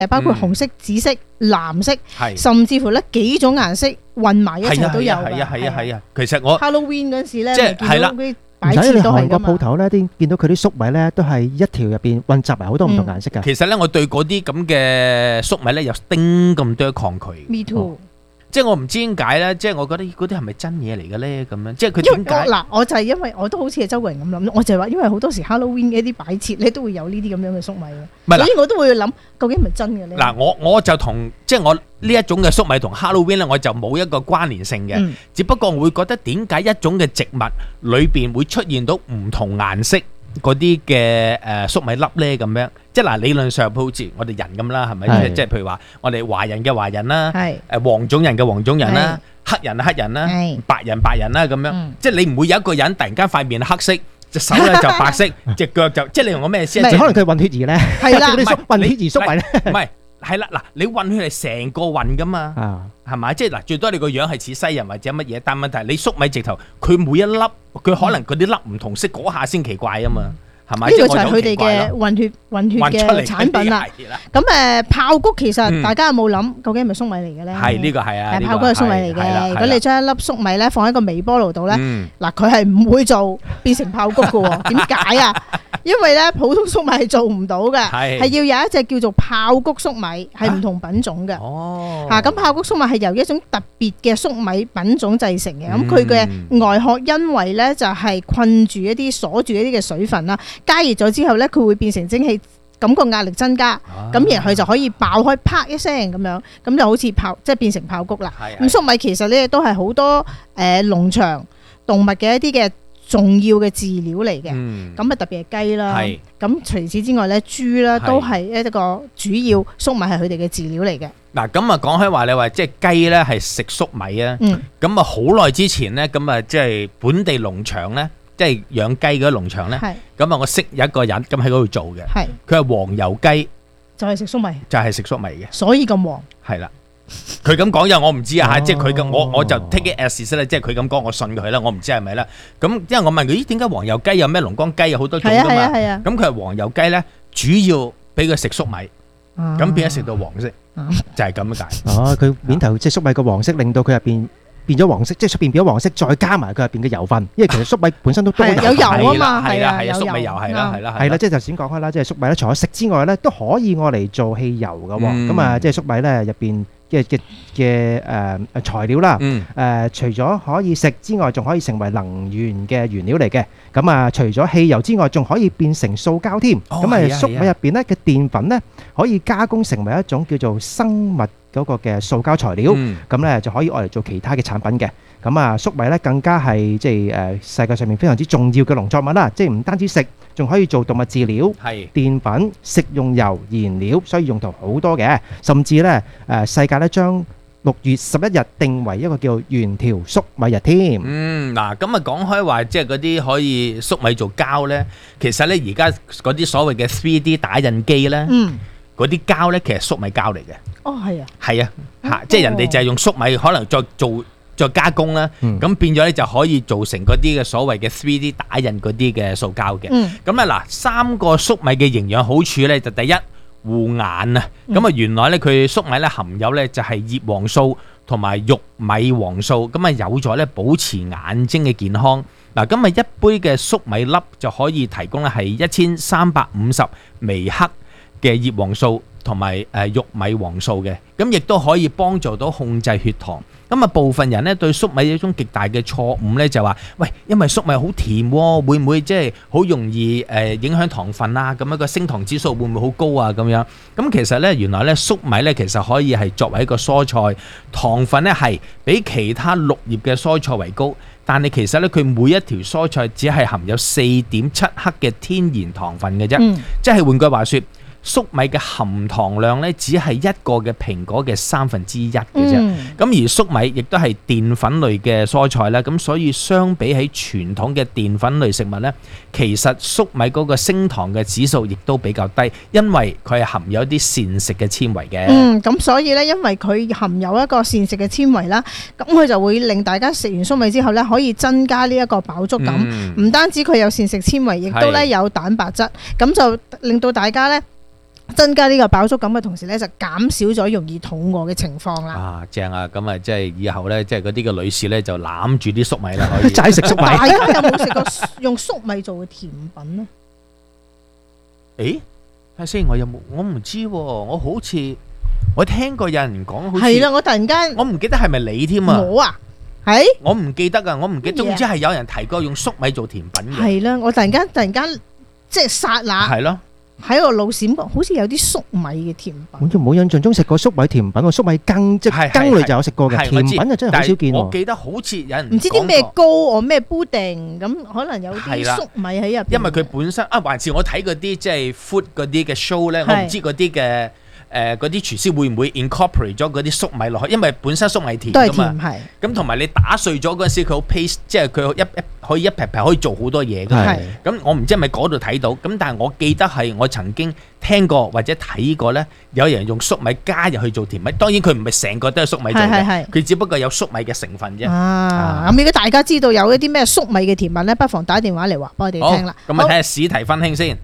包括紅色、紫色、藍色，甚至乎咧幾種顏色混埋一齊都有㗎。 係啊，其實我 Halloween 嗰陣時咧， 即係係啦。 而且你韓國鋪頭咧，啲見到佢啲粟米咧，都係一條入邊混雜埋好多唔同顏色㗎。 其實咧，我對嗰啲咁嘅粟米咧，有丁咁多抗拒。 Me too。 即係我唔知點解咧，即係我覺得嗰啲係咪真嘢嚟嘅咧？咁樣即係佢點解？ 嗱，我就係因為我都好似係周國人咁諗，我就係話，因為好多時 Halloween 嘅一啲擺設咧，都會有呢啲咁樣嘅粟米嘅，所以我都會諗究竟係咪真嘅咧？ 嗱，我就同即係我呢一種嘅粟米同 Halloween 咧，我就冇一個關聯性嘅，只不過我會覺得點解一種嘅植物裏邊會出現到唔同顏色嗰啲嘅粟米粒咧咁樣？即係嗱，理論上好似我哋人咁啦，係咪？即係譬如話我哋華人嘅華人啦，黃種人嘅黃種人啦，黑人係黑人啦，白人白人啦咁樣。即係你唔會有一個人突然間塊面黑色，隻手咧就白色，隻腳就即係你用我咩意思？ 可能佢混血兒咧， 係啦， 混血兒粟米咧， 唔係係啦嗱，你混血係成個混噶嘛，係咪？即係嗱，最多你個樣係似西人或者乜嘢，但問題你粟米直頭佢每一粒佢可能嗰啲粒唔同色，嗰下先奇怪啊嘛。呢個就係佢哋嘅混血嘅產品啦。咁炮谷其實大家有冇諗究竟係咪粟米嚟嘅咧？ 係呢個係啊， 炮谷係粟米嚟嘅。如果你將一粒粟米咧放喺個微波爐度咧，嗱佢係唔會做變成炮谷嘅喎。點解啊？因為咧普通粟米係做唔到嘅，係要有一隻叫做炮谷粟米，係唔同品種嘅。咁炮谷粟米係由一種特別嘅粟米品種製成嘅。咁佢嘅外殼因為咧就係困住一啲鎖住一啲嘅水分啦。加熱咗之後咧，佢會變成蒸汽，感覺壓力增加，咁然後佢就可以爆開，啪一聲咁樣，咁就好似即係變成炮谷啦。咁粟米其實咧都係好多農場動物嘅一啲嘅重要嘅飼料嚟嘅，咁啊特別係雞啦。咁除此之外咧，豬啦都係一個主要粟米係佢哋嘅飼料嚟嘅。 嗱咁啊講開話你話即係雞咧係食粟米啊，咁啊好耐之前咧，咁啊即係本地農場咧。即係養雞嗰啲農場咧，咁啊我識有一個人咁喺嗰度做嘅，佢係黃油雞， 就係食粟米， 就係食粟米嘅， 所以咁黃。係啦，佢咁講又我唔知啊嚇，即係佢咁我就 take it as is 咧，即係佢咁講我信佢啦，我唔知係咪啦。咁因為我問佢咦點解黃油雞有咩龍江雞有好多種㗎嘛？咁佢係黃油雞咧，主要俾佢食粟米，咁變咗食到黃色，就係咁解。 佢面頭即係粟米嘅黃色，令到佢入邊變咗黃色，即係出邊變咗黃色，再加埋佢入邊嘅油分，因為其實粟米本身都多有油啊嘛， 係啦，粟米油係啦， 即係頭先講開啦，即係粟米咧，除咗食之外咧，都可以愛嚟做汽油噶。咁啊，即係粟米咧入邊嘅材料啦，除咗可以食之外，仲可以成為能源嘅原料嚟嘅。咁啊，除咗汽油之外，仲可以變成塑膠添。咁啊，粟米入邊咧嘅澱粉咧，可以加工成為一種叫做生物嗰個嘅塑膠材料，咁咧就可以愛嚟做其他嘅產品嘅。咁啊，粟米咧更加係即係世界上面非常之重要嘅農作物啦。即係唔單止食，仲可以做動物飼料、澱粉、食用油、燃料，所以用途好多嘅。甚至咧世界咧將6月11日定為一個叫原條粟米日添。 嗱咁啊講開話，即係嗰啲可以粟米做膠咧，其實咧而家嗰啲所謂嘅 3D 打印機咧，嗰啲膠咧其實粟米膠嚟嘅。 係啊， 係啊，嚇！即係人哋就係用粟米，可能再加工啦，咁變咗咧就可以做成嗰啲嘅所謂嘅 3D 打印嗰啲嘅塑膠嘅。咁啊嗱，3個粟米嘅營養好處咧，就第一護眼啊。咁啊原來咧佢粟米咧含有咧就係葉黃素同埋玉米黃素，咁啊有助咧保持眼睛嘅健康。嗱，咁啊一杯嘅粟米粒就可以提供咧係1350微克嘅葉黃素同埋玉米黃素嘅，咁亦都可以幫助到控制血糖。咁啊部分人咧對粟米有一種極大嘅錯誤咧，就話喂，因為粟米好甜喎，會唔會即係好容易影響糖分啊？咁樣個升糖指數會唔會好高啊？咁樣咁其實咧原來咧粟米咧其實可以係作為一個蔬菜，糖分咧係比其他綠葉嘅蔬菜為高，但係其實咧佢每一條蔬菜只係含有4.7克嘅天然糖分嘅啫，即係換句話說。粟米嘅含糖量咧，只係一個嘅蘋果嘅1/3嘅啫。咁而粟米亦都係澱粉類嘅蔬菜啦。咁所以相比起傳統嘅澱粉類食物咧，其實粟米嗰個升糖嘅指數亦都比較低，因為佢係含有一啲膳食嘅纖維嘅。 咁所以咧，因為佢含有一個膳食嘅纖維啦，咁佢就會令大家食完粟米之後咧，可以增加呢一個飽足感。唔單止佢有膳食纖維，亦都咧有蛋白質，咁就令到大家咧增加呢個飽足感嘅同時咧，就減少咗容易肚餓嘅情況啦。 啊，正啊！咁啊，即係以後咧，即係嗰啲嘅女士咧，就攬住啲粟米啦，可以齋食粟米。 大家有冇食過用粟米做嘅甜品咧？ 誒，睇先，我有冇？我唔知喎，我好似我聽過有人講，好似係啦，我突然間我唔記得係咪你添啊？ 我啊，係我唔記得啊，我唔記得，總之係有人提過用粟米做甜品嘅。 係啦，我突然間即係剎那係咯。 喺個腦閃過，好似有啲粟米嘅甜品。 好似冇印象中食過粟米甜品喎，粟米羹即係羹類就有食過嘅，甜品就真係好少見喎。 我記得好似有人唔知啲咩糕或咩布丁咁，可能有啲粟米喺入邊。 因為佢本身還是我睇嗰啲即係 food 嗰啲嘅 show 咧，我唔知嗰啲嘅嗰啲廚師會唔會 incorporate 咗嗰啲粟米落去，因為本身粟米甜㗎嘛。咁同埋你打碎咗嗰陣時，佢好 paste， 即係佢可以一劈劈可以做好多嘢㗎。咁我唔知係咪嗰度睇到，咁但係我記得係我曾經聽過或者睇過咧，有人用粟米加入去做甜品。當然佢唔係成個都係粟米做嘅，佢只不過有粟米嘅成分啫。 咁如果大家知道有一啲咩粟米嘅甜品咧，不妨打電話嚟話俾我哋聽啦。 咁啊睇下史提芬兄先。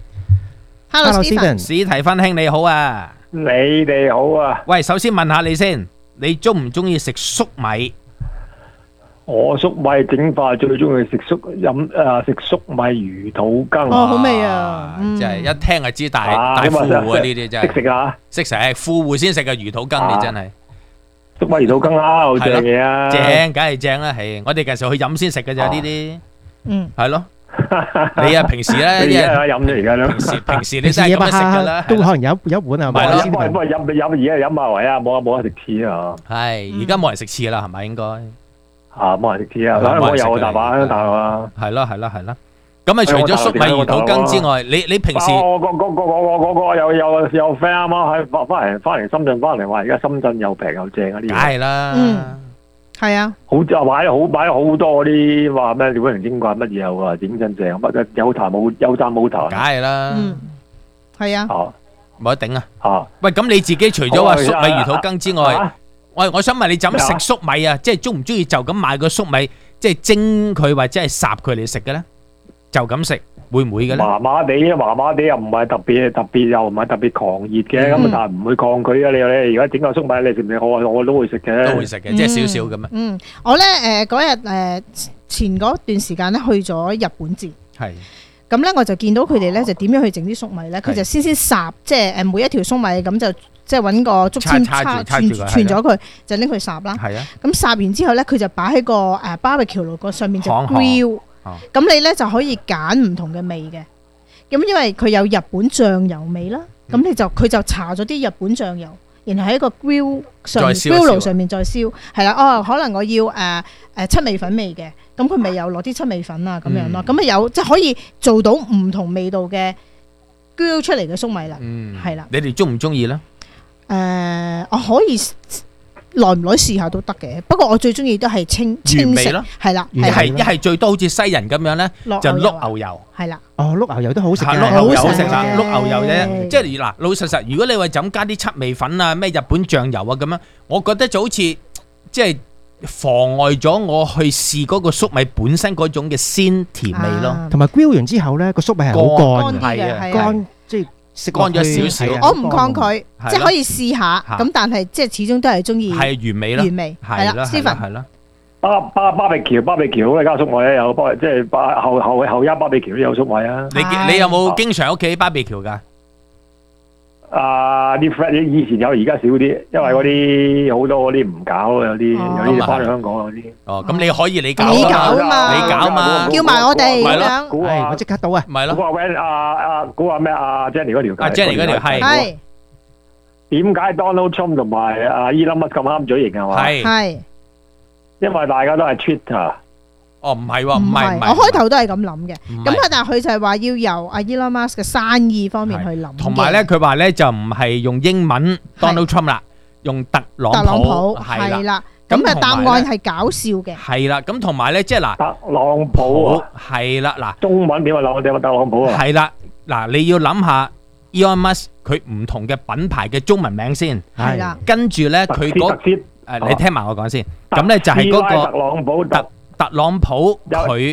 Hello Stephen， 史提芬兄你好啊。 你哋好啊！ 喂，首先問下你先，你中唔中意食粟米？ 我粟米整法最中意食粟米魚肚羹。 哦，好味啊！ 即係一聽就知大富戶啊！呢啲真係識食啊！ 識食，富戶先食嘅魚肚羹，你真係粟米魚肚羹啦，好正嘢啊！ 正，梗係正啦，係我哋近時去飲先食嘅咋呢啲，係咯。你啊，平時咧， 飲咗而家都。 平時你真係咁樣食噶啦， 都可能有一碗啊。 唔係飲而家飲下位啊，冇得食翅啊。 係而家冇人食翅啦，係咪應該？ 冇人食翅啊，我有大把啊。 係咯。咁啊，除咗粟米魚肚羹之外，你平時我有 friend 啊，翻嚟深圳翻嚟話，而家深圳又平又正啊啲嘢。 梗係啦。 係啊， 好就買咗好多嗰啲話咩小鬼靈精怪乜嘢啊，整真正乜有彈冇彈， 梗係啦， 係啊， 冇得頂啊！喂，咁你自己除咗話粟米魚肚羹之外，我想問你怎食粟米啊？即係中唔中意就咁買個粟米，即係蒸佢或者係烚佢嚟食嘅咧？就咁食會唔會嘅咧？ 麻麻地又唔係特別又唔係特別狂熱嘅，咁但係唔會抗拒啊！你而家整個粟米你食唔食？我都會食嘅， 都會食嘅，即係少少咁啊。 我咧嗰日前嗰段時間咧去咗日本節， 係咁咧我就見到佢哋咧就點樣去整啲粟米咧？佢就先烚，即係每一條粟米咁就即係揾個竹籤串咗佢，就拎去烚啦。係啊，咁烚完之後咧，佢就擺喺個barbecue 爐個上面就 grill。咁你咧就可以揀唔同嘅味嘅，咁因為佢有日本醬油味啦，咁佢就搽咗啲日本醬油，然後喺個 grill 爐上面再燒，係啦，可能我要七味粉味嘅，咁佢咪又落啲七味粉啊咁樣咯，咁有即係可以做到唔同味道嘅 grill 出嚟嘅粟米啦，係啦。 你哋中唔中意咧？ 我可以。耐唔耐試下都得嘅，不過我最中意都係清食咯，係啦， 一係最多好似西人咁樣咧，就碌牛油， 係啦， 碌牛油都好食嘅， 碌牛油好食啦，碌牛油啫，即係嗱老實，如果你話就咁加啲七味粉啊，咩日本醬油啊咁樣，我覺得就好似即係妨礙咗我去試嗰個粟米本身嗰種嘅鮮甜味咯， 同埋 grill 完之後咧，個粟米係好乾嘅， 乾即係。 食乾咗少少， 我唔抗拒，即係可以試下。咁但係即係始終都係中意係原味咯， 原味係啦。Stephen 係啦 ，barbecue 加粟米咧有，即係後一 barbecue 都有粟米啊。 你有冇經常屋企 barbecue 㗎？ 啲 friend 以前有，而家少啲，因為嗰啲好多嗰啲唔搞，有啲翻嚟香港嗰啲。 哦，咁你可以你搞嘛，叫埋我哋咁樣。 我即刻到啊！ 咪咯。 估下咩？Jenny 嗰條。 Jenny 嗰條係。 點解 Donald Trump 同埋Elon Musk咁啱嘴型係嘛？ 係。因為大家都係 Twitter。 哦，唔係喎，唔係， 我開頭都係咁諗嘅，咁但係佢就係話要由Elon Musk 嘅生意方面去諗， 同埋咧佢話咧就唔係用英文 Donald Trump 啦，用特朗普係啦，咁啊答案係搞笑嘅， 係啦，咁同埋咧即係嗱， 特朗普係啦，嗱中文點啊？特朗普啊， 係啦，嗱你要諗下 Elon Musk 佢唔同嘅品牌嘅中文名先， 係啦， 跟住咧佢你聽埋我講先，咁咧就係嗰個特朗普佢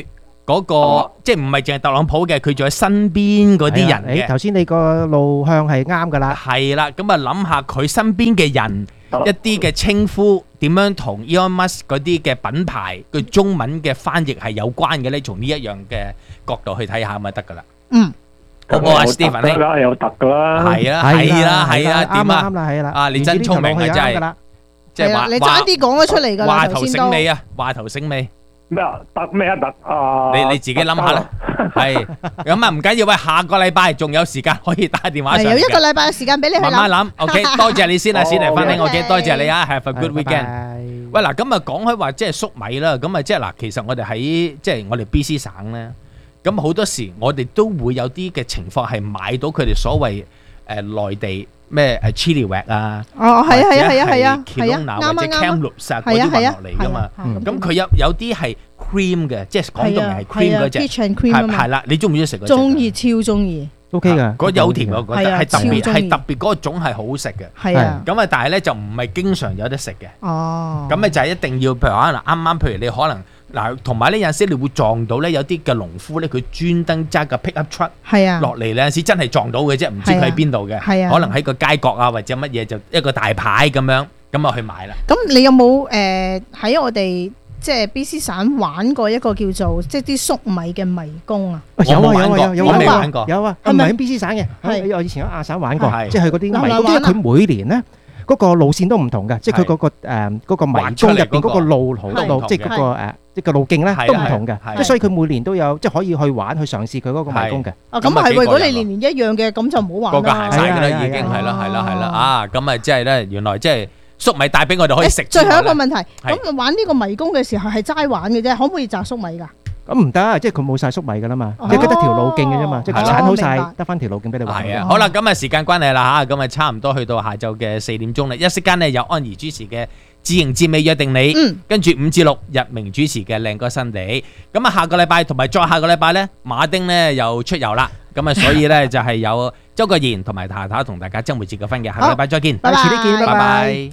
嗰個即係唔係淨係特朗普嘅，佢仲有身邊嗰啲人嘅。 頭先你個路向係啱噶啦。 係啦，咁啊諗下佢身邊嘅人一啲嘅稱呼點樣同 Elon Musk 嗰啲嘅品牌佢中文嘅翻譯係有關嘅咧？從呢一樣嘅角度去睇下咪得噶啦。好唔好啊 Stephen 咧？ 有特噶啦。 係啦，點啊？ 啱啦，係啦。 啊，你真聰明啊，真係。即係話你差啲講咗出嚟噶啦， 話頭醒尾啊，話頭醒尾。 咩啊？特咩啊？特啊！ 你自己諗下啦。係咁啊，唔緊要，喂，下個禮拜仲有時間可以打電話上嚟嘅。 有一個禮拜嘅時間俾你去諗。 慢慢諗。OK，多謝你先啊，史提芬妮，OK，多謝你啊 ，Have a good weekend。喂，嗱，咁啊講開話即係粟米啦，咁啊即係嗱，其實我哋喺即係我哋 BC 省咧，咁好多時我哋都會有啲嘅情況係買到佢哋所謂內地。咩chili wax 啊？ 哦，係啊 Kelowna 或者 Kamloops 嗰啲運落嚟噶嘛？咁佢有啲係 cream 嘅，即係廣東人係 cream 嗰隻，係啦。你中唔中意食嗰隻？中意，超中意。OK 㗎，嗰有甜我覺得係特別嗰個種係好好食嘅。係啊。咁啊，但係咧就唔係經常有得食嘅。哦。咁咪就係一定要，譬如可能啱，譬如你可能。嗱，同埋呢有陣時你會撞到咧，有啲嘅農夫咧，佢專登揸個 pickup truck 落嚟，有陣時真係撞到嘅啫，唔知佢喺邊度嘅，可能喺個街角啊或者乜嘢就一個大牌咁樣，咁啊去買啦。咁你有冇喺我哋即係 BC 省玩過一個叫做即係啲粟米嘅迷宮啊？有啊，我未玩過，有啊，係咪喺 BC 省嘅？我以前喺亞省玩過，即係去嗰啲迷宮，因為佢每年咧。嗰個路線都唔同嘅，即係佢嗰個迷宮入邊嗰個路即係嗰個即係個路徑咧都唔同嘅，即係所以佢每年都有即係可以去玩去嘗試佢嗰個迷宮嘅。哦，咁係喎，如果你年年一樣嘅，咁就唔好玩啦。個個行曬㗎啦，已經係啦啊！咁啊，即係咧，原來即係粟米帶俾我哋可以食。最後一個問題，咁玩呢個迷宮嘅時候係齋玩嘅啫，可唔可以摘粟米㗎？咁唔得，即係佢冇曬粟米㗎啦嘛，即係佢得條路徑嘅啫嘛，即係佢剷好曬，得翻條路徑俾你玩。係啊，好啦，咁啊時間關係啦嚇，咁啊差唔多去到下晝嘅4點鐘啦，一息間呢有安怡主持嘅自營自美約定你，跟住5至6日明主持嘅靚歌新地，咁啊下個禮拜同埋再下個禮拜呢，馬丁呢又出遊啦，咁啊所以呢就係有周國賢同埋太太同大家周末節嘅分嘅，下個禮拜再見，遲啲見，拜拜。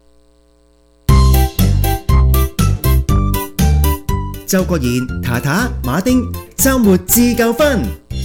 周國賢、塔塔、馬丁，周末自夠分。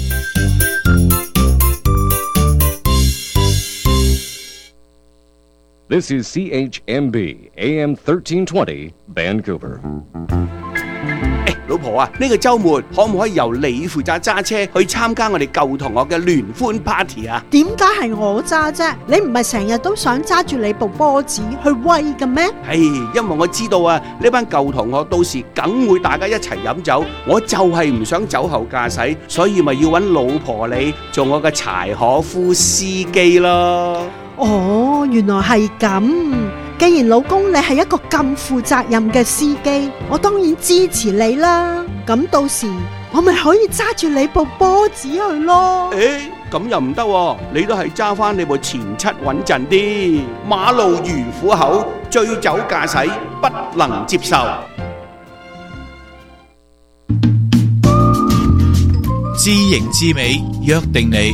This is CHMB AM 1320 Vancouver。老婆啊，呢個週末可唔可以由你負責揸車去參加我哋舊同學嘅聯歡 party 啊？點解係我揸啫？你唔係成日都想揸住你部波子去威嘅咩？係，因為我知道啊，呢班舊同學到時梗會大家一齊飲酒，我就係唔想酒後駕駛，所以咪要揾老婆你做我嘅柴可夫司機咯。哦，原來係咁。既然老公你係一個咁負責任嘅司機，我當然支持你啦。咁到時我咪可以揸住你部波子去咯。咁又唔得喎，你都係揸翻你部前七穩陣啲。馬路如虎口，醉酒駕駛不能接受。 知型知美，約定你。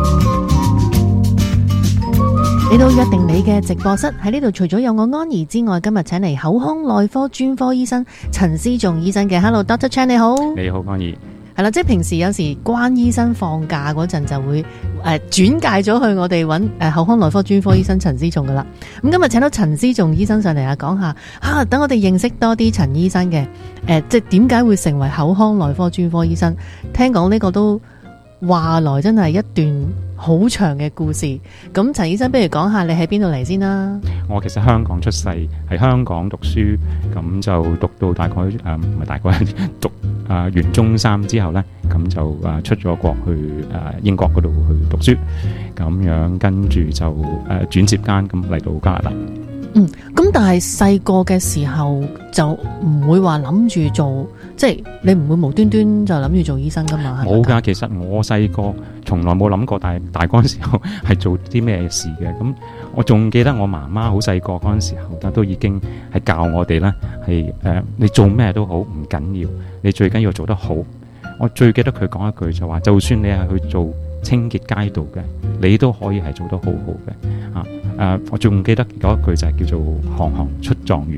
嚟到約定你嘅直播室，喺呢度除咗有我安怡之外，今日請嚟口腔內科專科醫生陳思仲醫生嘅。Hello Dr. Chan 你好。你好安怡。係啦，即係平時有時關醫生放假嗰陣就會轉介咗去我哋揾口腔內科專科醫生陳思仲噶啦。咁今日請到陳思仲醫生上嚟啊，講下等我哋認識多啲陳醫生嘅即係點解會成為口腔內科專科醫生？聽講呢個都話來真係一段好長嘅故事。咁陳醫生不如講下你喺邊度嚟先啦。我其實香港出世，喺香港讀書，咁就讀到大概唔係大概讀完中三之後呢，咁就出咗國去英國嗰度去讀書，咁樣跟住就轉接間咁嚟到加拿大。咁但係細個嘅時候就唔會話諗住做，即係你唔會無端端就諗住做醫生噶嘛？冇噶，其實我細個從來冇諗過大嗰陣時候係做啲咩事嘅。咁我仲記得我媽媽好細個嗰陣時候都已經係教我哋咧，係你做咩都好唔緊要，你最緊要做得好。我最記得佢講一句就話，就算你係去做清潔街道嘅，你都可以係做得好好嘅。我仲記得有一句就係叫做行行出狀元。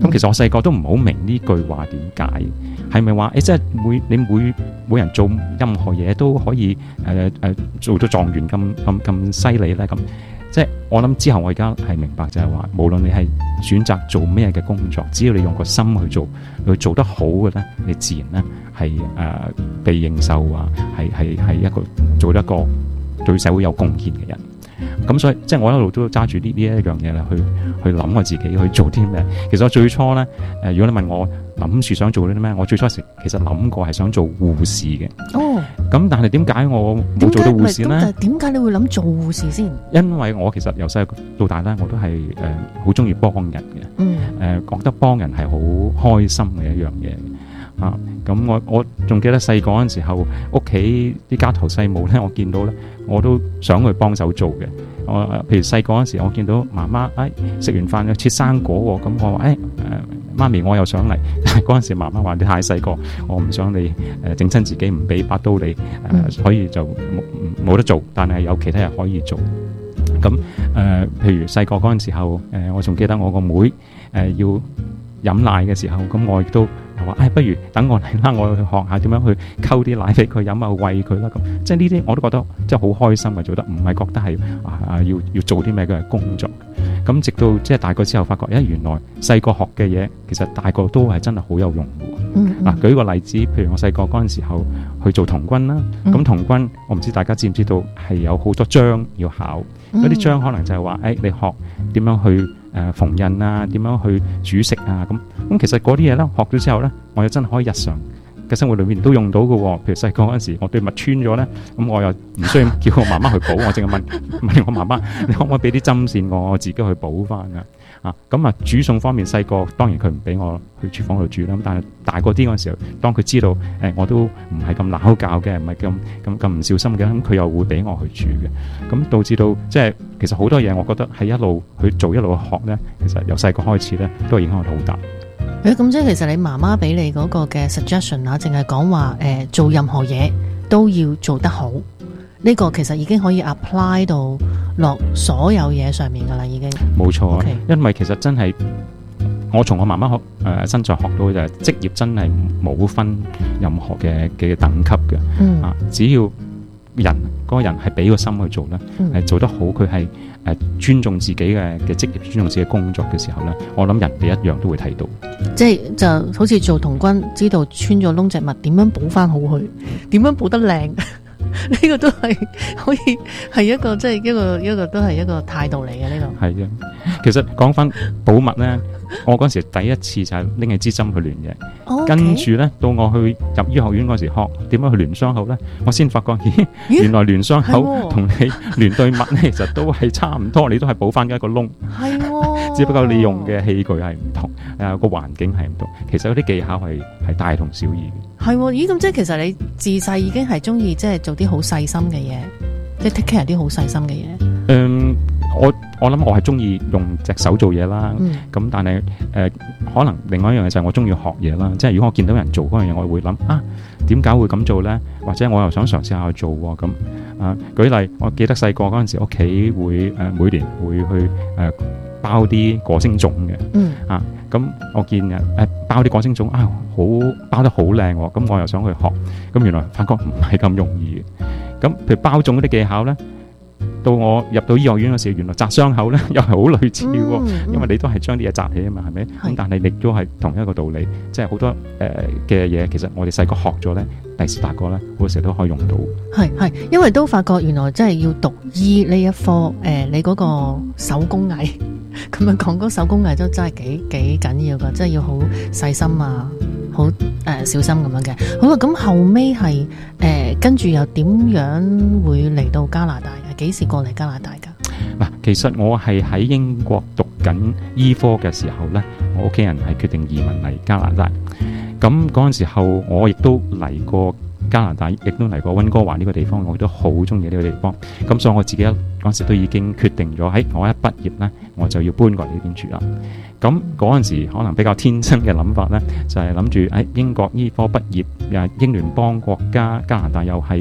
咁其實我細個都唔好明呢句話點解，係咪話即係每人做任何嘢都可以做到狀元咁犀利咧？咁即係我諗之後，我而家係明白就係話，無論你係選擇做咩嘅工作，只要你用個心去做得好嘅咧，你自然咧係被認受啊，係一個做一個對社會有貢獻嘅人。咁所以即係我一路都揸住呢一樣嘢咧，去諗我自己去做啲咩。其實我最初咧，如果你問我諗住想做啲咩，我最初時其實諗過係想做護士嘅。哦。咁但係點解我冇做到護士咧？ 點解你會諗做護士先？ 因為我其實由細到大咧，我都係好中意幫人嘅。覺得幫人係好開心嘅一樣嘢。啊，咁我仲記得細個嗰陣時候，屋企啲家頭細務咧，我見到咧，我都想去幫手做嘅。譬如細個嗰陣時，我見到媽媽食完飯要切生果喎，咁我話媽咪我又想嚟，但係嗰陣時媽媽話你太細個，我唔想你整親自己，唔俾把刀你，所以就冇得做，但係有其他人可以做。咁譬如細個嗰陣時候，我仲記得我個妹要飲奶嘅時候，咁我亦都話不如等我嚟啦，我去學下點樣去溝啲奶俾佢飲啊，餵佢啦。咁即係呢啲我都覺得即係好開心嘅，做得唔係覺得係要做啲咩嘅工作。咁直到即係大個之後，發覺原來細個學嘅嘢，其實大個都係真係好有用嘅。嗱，舉個例子，譬如我細個嗰陣時候去做童軍啦，咁童軍我唔知大家知唔知道係有好多章要考，嗰啲章可能就係話你學點樣去縫紉啊，點樣去煮食啊，咁其實嗰啲嘢咧學咗之後咧，我又真係可以日常嘅生活裏面都用到嘅。譬如細個嗰陣時，我對襪穿咗咧，咁我又唔需要叫我媽媽去補，我淨係問我媽媽，你可唔可以俾啲針線我自己去補翻㗎？咁啊煮餸方面，細個當然佢唔俾我去廚房度煮啦。咁但係大個啲嗰陣時候，當佢知道我都唔係咁鬧教嘅，唔係咁唔小心嘅，咁佢又會俾我去煮嘅。咁導致到即係其實好多嘢，我覺得係一路去做一路去學咧，其實由細個開始咧都係影響我好大。 咁即係其實你媽媽俾你嗰個嘅 suggestion 啊，淨係講話做任何嘢都要做得好，呢個其實已經可以 apply 到落所有嘢上面噶啦，已經冇錯。Okay. 因為其實真係我從我媽媽身上學到就係職業真係冇分任何嘅等級嘅。只要嗰個人係俾個心去做咧，係做得好，佢係尊重自己嘅職業，尊重自己嘅工作嘅時候咧，我諗人哋一樣都會睇到。 即係就好似做童軍，知道穿咗窿隻襪點樣補翻好佢，點樣補得靚，呢個都係可以係一個即係一個都係一個態度嚟嘅呢個。係嘅，其實講翻補襪咧，我嗰時第一次就係拎起支針去亂嘅。跟住咧，到我去入醫學院嗰時學點樣去亂傷口咧，我先發覺原來亂傷口同你亂對襪咧，其實都係差唔多，你都係補翻一個窿。係，只不過你用嘅器具係唔同，個環境係唔同。其實嗰啲技巧係大同小異嘅。係，咦？咁即係其實你自細已經係中意即係做啲好細心嘅嘢，即係 take care 啲好細心嘅嘢。我諗我係中意用隻手做嘢啦，咁但係可能另外一樣嘢就係我中意學嘢啦，即係如果我見到人做嗰樣嘢，我會諗點解會咁做呢？或者我又想嘗試下去做喎咁。舉例，我記得細個嗰陣時屋企會每年會去包啲果星粽嘅，咁我見人包啲果星粽好包得好靚喎，咁我又想去學，咁原來發覺唔係咁容易嘅。咁譬如包粽嗰啲技巧呢，到我入到醫學院嗰時，原來紮傷口咧又係好類似嘅喎，因為你都係將啲嘢紮起啊嘛，係咪？咁但係亦都係同一個道理，即係好多嘅嘢，其實我哋細個學咗咧，第時大個咧好多時都可以用到。係，因為都發覺原來真係要讀醫呢一科，你嗰個手工藝咁樣講，嗰手工藝都真係幾緊要㗎，真係要好細心啊，好小心咁樣嘅。好啦，咁後尾係跟住又點樣會嚟到加拿大嘅？幾時過嚟加拿大㗎？嗱，其實我係喺英國讀緊醫科嘅時候咧，我屋企人係決定移民嚟加拿大。咁嗰陣時候，我亦都嚟過加拿大，亦都嚟過溫哥華呢個地方，我都好中意呢個地方。咁所以我自己嗰陣時都已經決定咗，我一畢業咧，我就要搬過嚟呢邊住啦。咁嗰陣時可能比較天真嘅諗法咧，就係諗住喺英國醫科畢業，英聯邦國家加拿大又係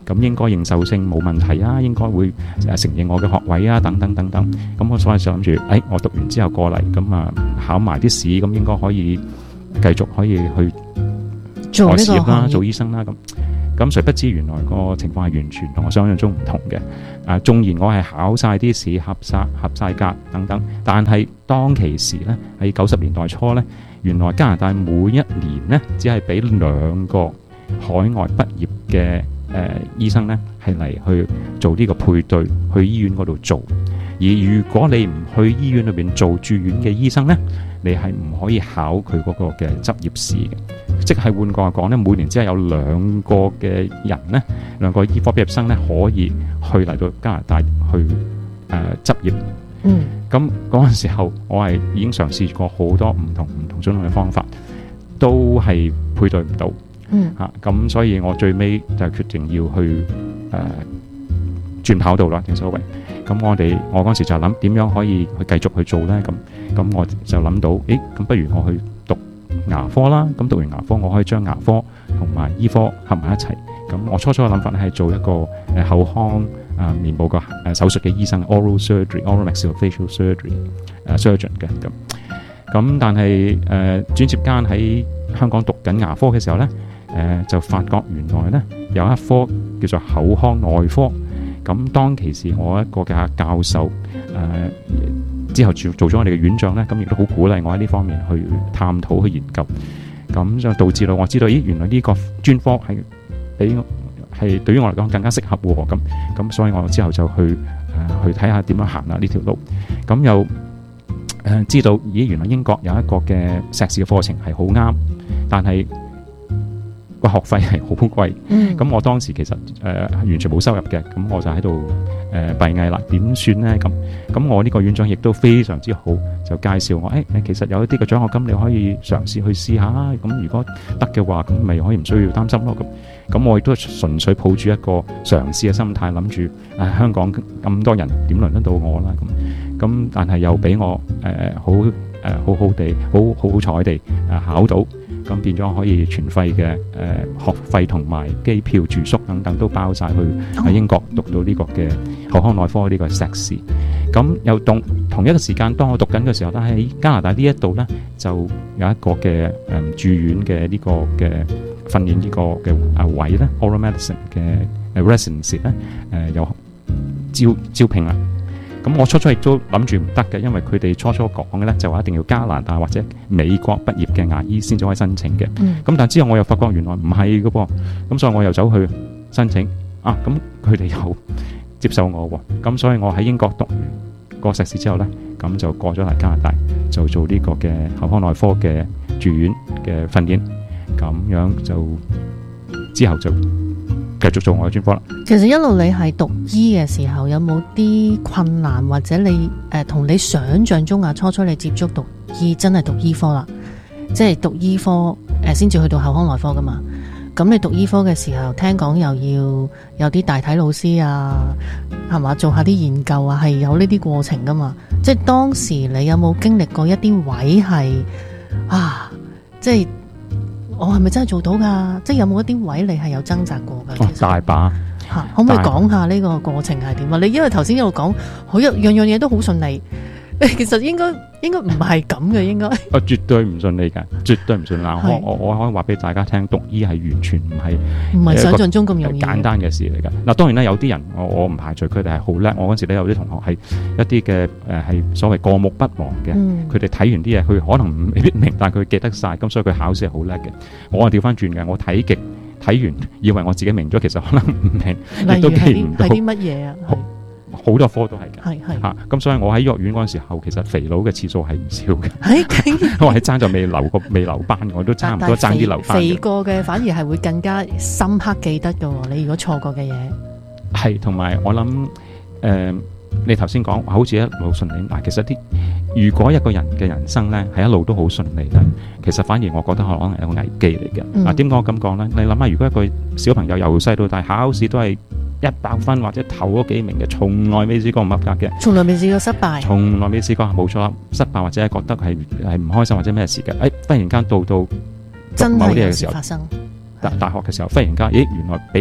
咁應該認受性冇問題啊，應該會承認我嘅學位啊，等等等等。咁我所以就諗住，我讀完之後過嚟，咁啊考埋啲試，咁應該可以繼續可以去做事業啦，做醫生啦咁。咁誰不知原來個情況係完全同我想象中唔同嘅。縱然我係考晒啲試，合晒格等等，但係當其時呢，喺90年代初呢，原來加拿大每一年呢，只係俾2個海外畢業嘅醫生呢，係嚟去做呢個配對，去醫院嗰度做。而如果你唔去醫院裏邊做住院嘅醫生呢，你係唔可以考佢嗰個嘅執業試嘅。即係換句話講呢，每年只係有2個嘅人呢，2個醫科畢業生呢，可以去嚟到加拿大去執業。咁嗰陣時候，我係已經嘗試過好多唔同種嘅方法，都係配對唔到。咁所以我最尾就決定要去轉跑道啦，正所謂。咁我嗰時就諗點樣可以去繼續去做呢？咁我就諗到，咁不如我去讀牙科啦。咁讀完牙科，我可以將牙科同埋醫科合埋一齊。咁我初嘅諗法係做一個口腔面部個手術嘅醫生 ，oral surgery、oral maxillofacial surgery surgeon 嘅咁但係轉接間喺香港讀緊牙科嘅時候呢，就發覺原來呢有一科叫做口腔內科。咁當其時我一個嘅教授之後做咗我哋嘅院長呢，咁亦都好鼓勵我喺呢方面去探討去研究。咁就導致到我知道，原來呢個專科係對於我嚟講更加適合喎。咁所以我之後就去睇下點樣行呢條路。咁又知道原來英國有一個嘅碩士嘅課程係好啱，但係個學費係好貴。咁我當時其實完全冇收入嘅，咁我就喺度閉翳啦，點算呢？咁我呢個院長亦都非常之好，就介紹我其實有一啲嘅獎學金你可以嘗試去試下，咁如果得嘅話，咁咪可以唔需要擔心咯。咁我亦都純粹抱住一個嘗試嘅心態，諗住香港咁多人點輪得到我啦？咁但係又俾我好彩地考到。咁變咗可以全費嘅學費同埋機票住宿等等都包晒去喺英國讀到呢個嘅口腔內科呢個碩士。咁又同一個時間，當我讀緊嘅時候，但喺加拿大呢一度呢，就有一個嘅住院嘅呢個嘅訓練呢個嘅位呢 oral medicine 嘅residency 呢有招聘啦。咁我初亦都諗住唔得嘅，因為佢哋初講嘅咧就話一定要加拿大或者美國畢業嘅牙醫先至可以申請嘅。咁但之後我又發覺原來唔係嘅噃，咁所以我又走去申請咁佢哋又接受我喎。咁所以我喺英國讀完個碩士之後咧，咁就過咗嚟加拿大，就做呢個嘅口腔內科嘅住院嘅訓練，咁樣就之後就繼續做我嘅專科啦。 其實一路你係讀醫嘅時候，有冇啲困難，或者你同你想象中初你接觸讀醫真係讀醫科啦，即係讀醫科先至去到口腔內科噶嘛？咁你讀醫科嘅時候，聽講又要有啲大體老師係嘛，做下啲研究係有呢啲過程噶嘛？即係當時你有冇經歷過一啲位係即係我係咪真係做到㗎？即係有冇一啲位你係有掙扎過㗎？ 大把可唔可以講下呢個過程係點啊？你因為頭先一路講好樣嘢都好順利，其實應該唔係咁嘅，應該絕對唔順利㗎，絕對唔順利。我可以話俾大家聽，讀醫係完全唔係想象中咁容易簡單嘅事嚟㗎。嗱，當然啦，有啲人我唔排除佢哋係好叻。我嗰時咧有啲同學係一啲嘅係所謂過目不忘嘅，佢哋睇完啲嘢，佢可能未必明，但係佢記得晒，咁所以佢考試係好叻嘅。我係調翻轉嘅，我睇完以為我自己明咗，其實可能唔明，亦都記唔到係啲乜嘢啊？ 好多科都係嘅， 係咁所以我喺醫學院嗰陣時候，其實肥佬嘅次數係唔少嘅。我係爭就未留班，我都差唔多爭啲留班。 肥過嘅反而係會更加深刻記得嘅。你如果錯過嘅嘢係，同埋我諗你頭先講好似一路順利，其實如果一個人嘅人生咧係一路都好順利咧，其實反而我覺得可能係一個危機嚟嘅。點解我咁講咧？你諗下，如果一個小朋友由細到大考試都係100分或者頭嗰幾名嘅，從來未試過唔合格嘅， 從來未試過失敗， 從來未試過冇錯失敗或者係覺得係唔開心或者咩事嘅。忽然間到真某啲嘢嘅時候發生， 大學嘅時候，忽然間原來比起人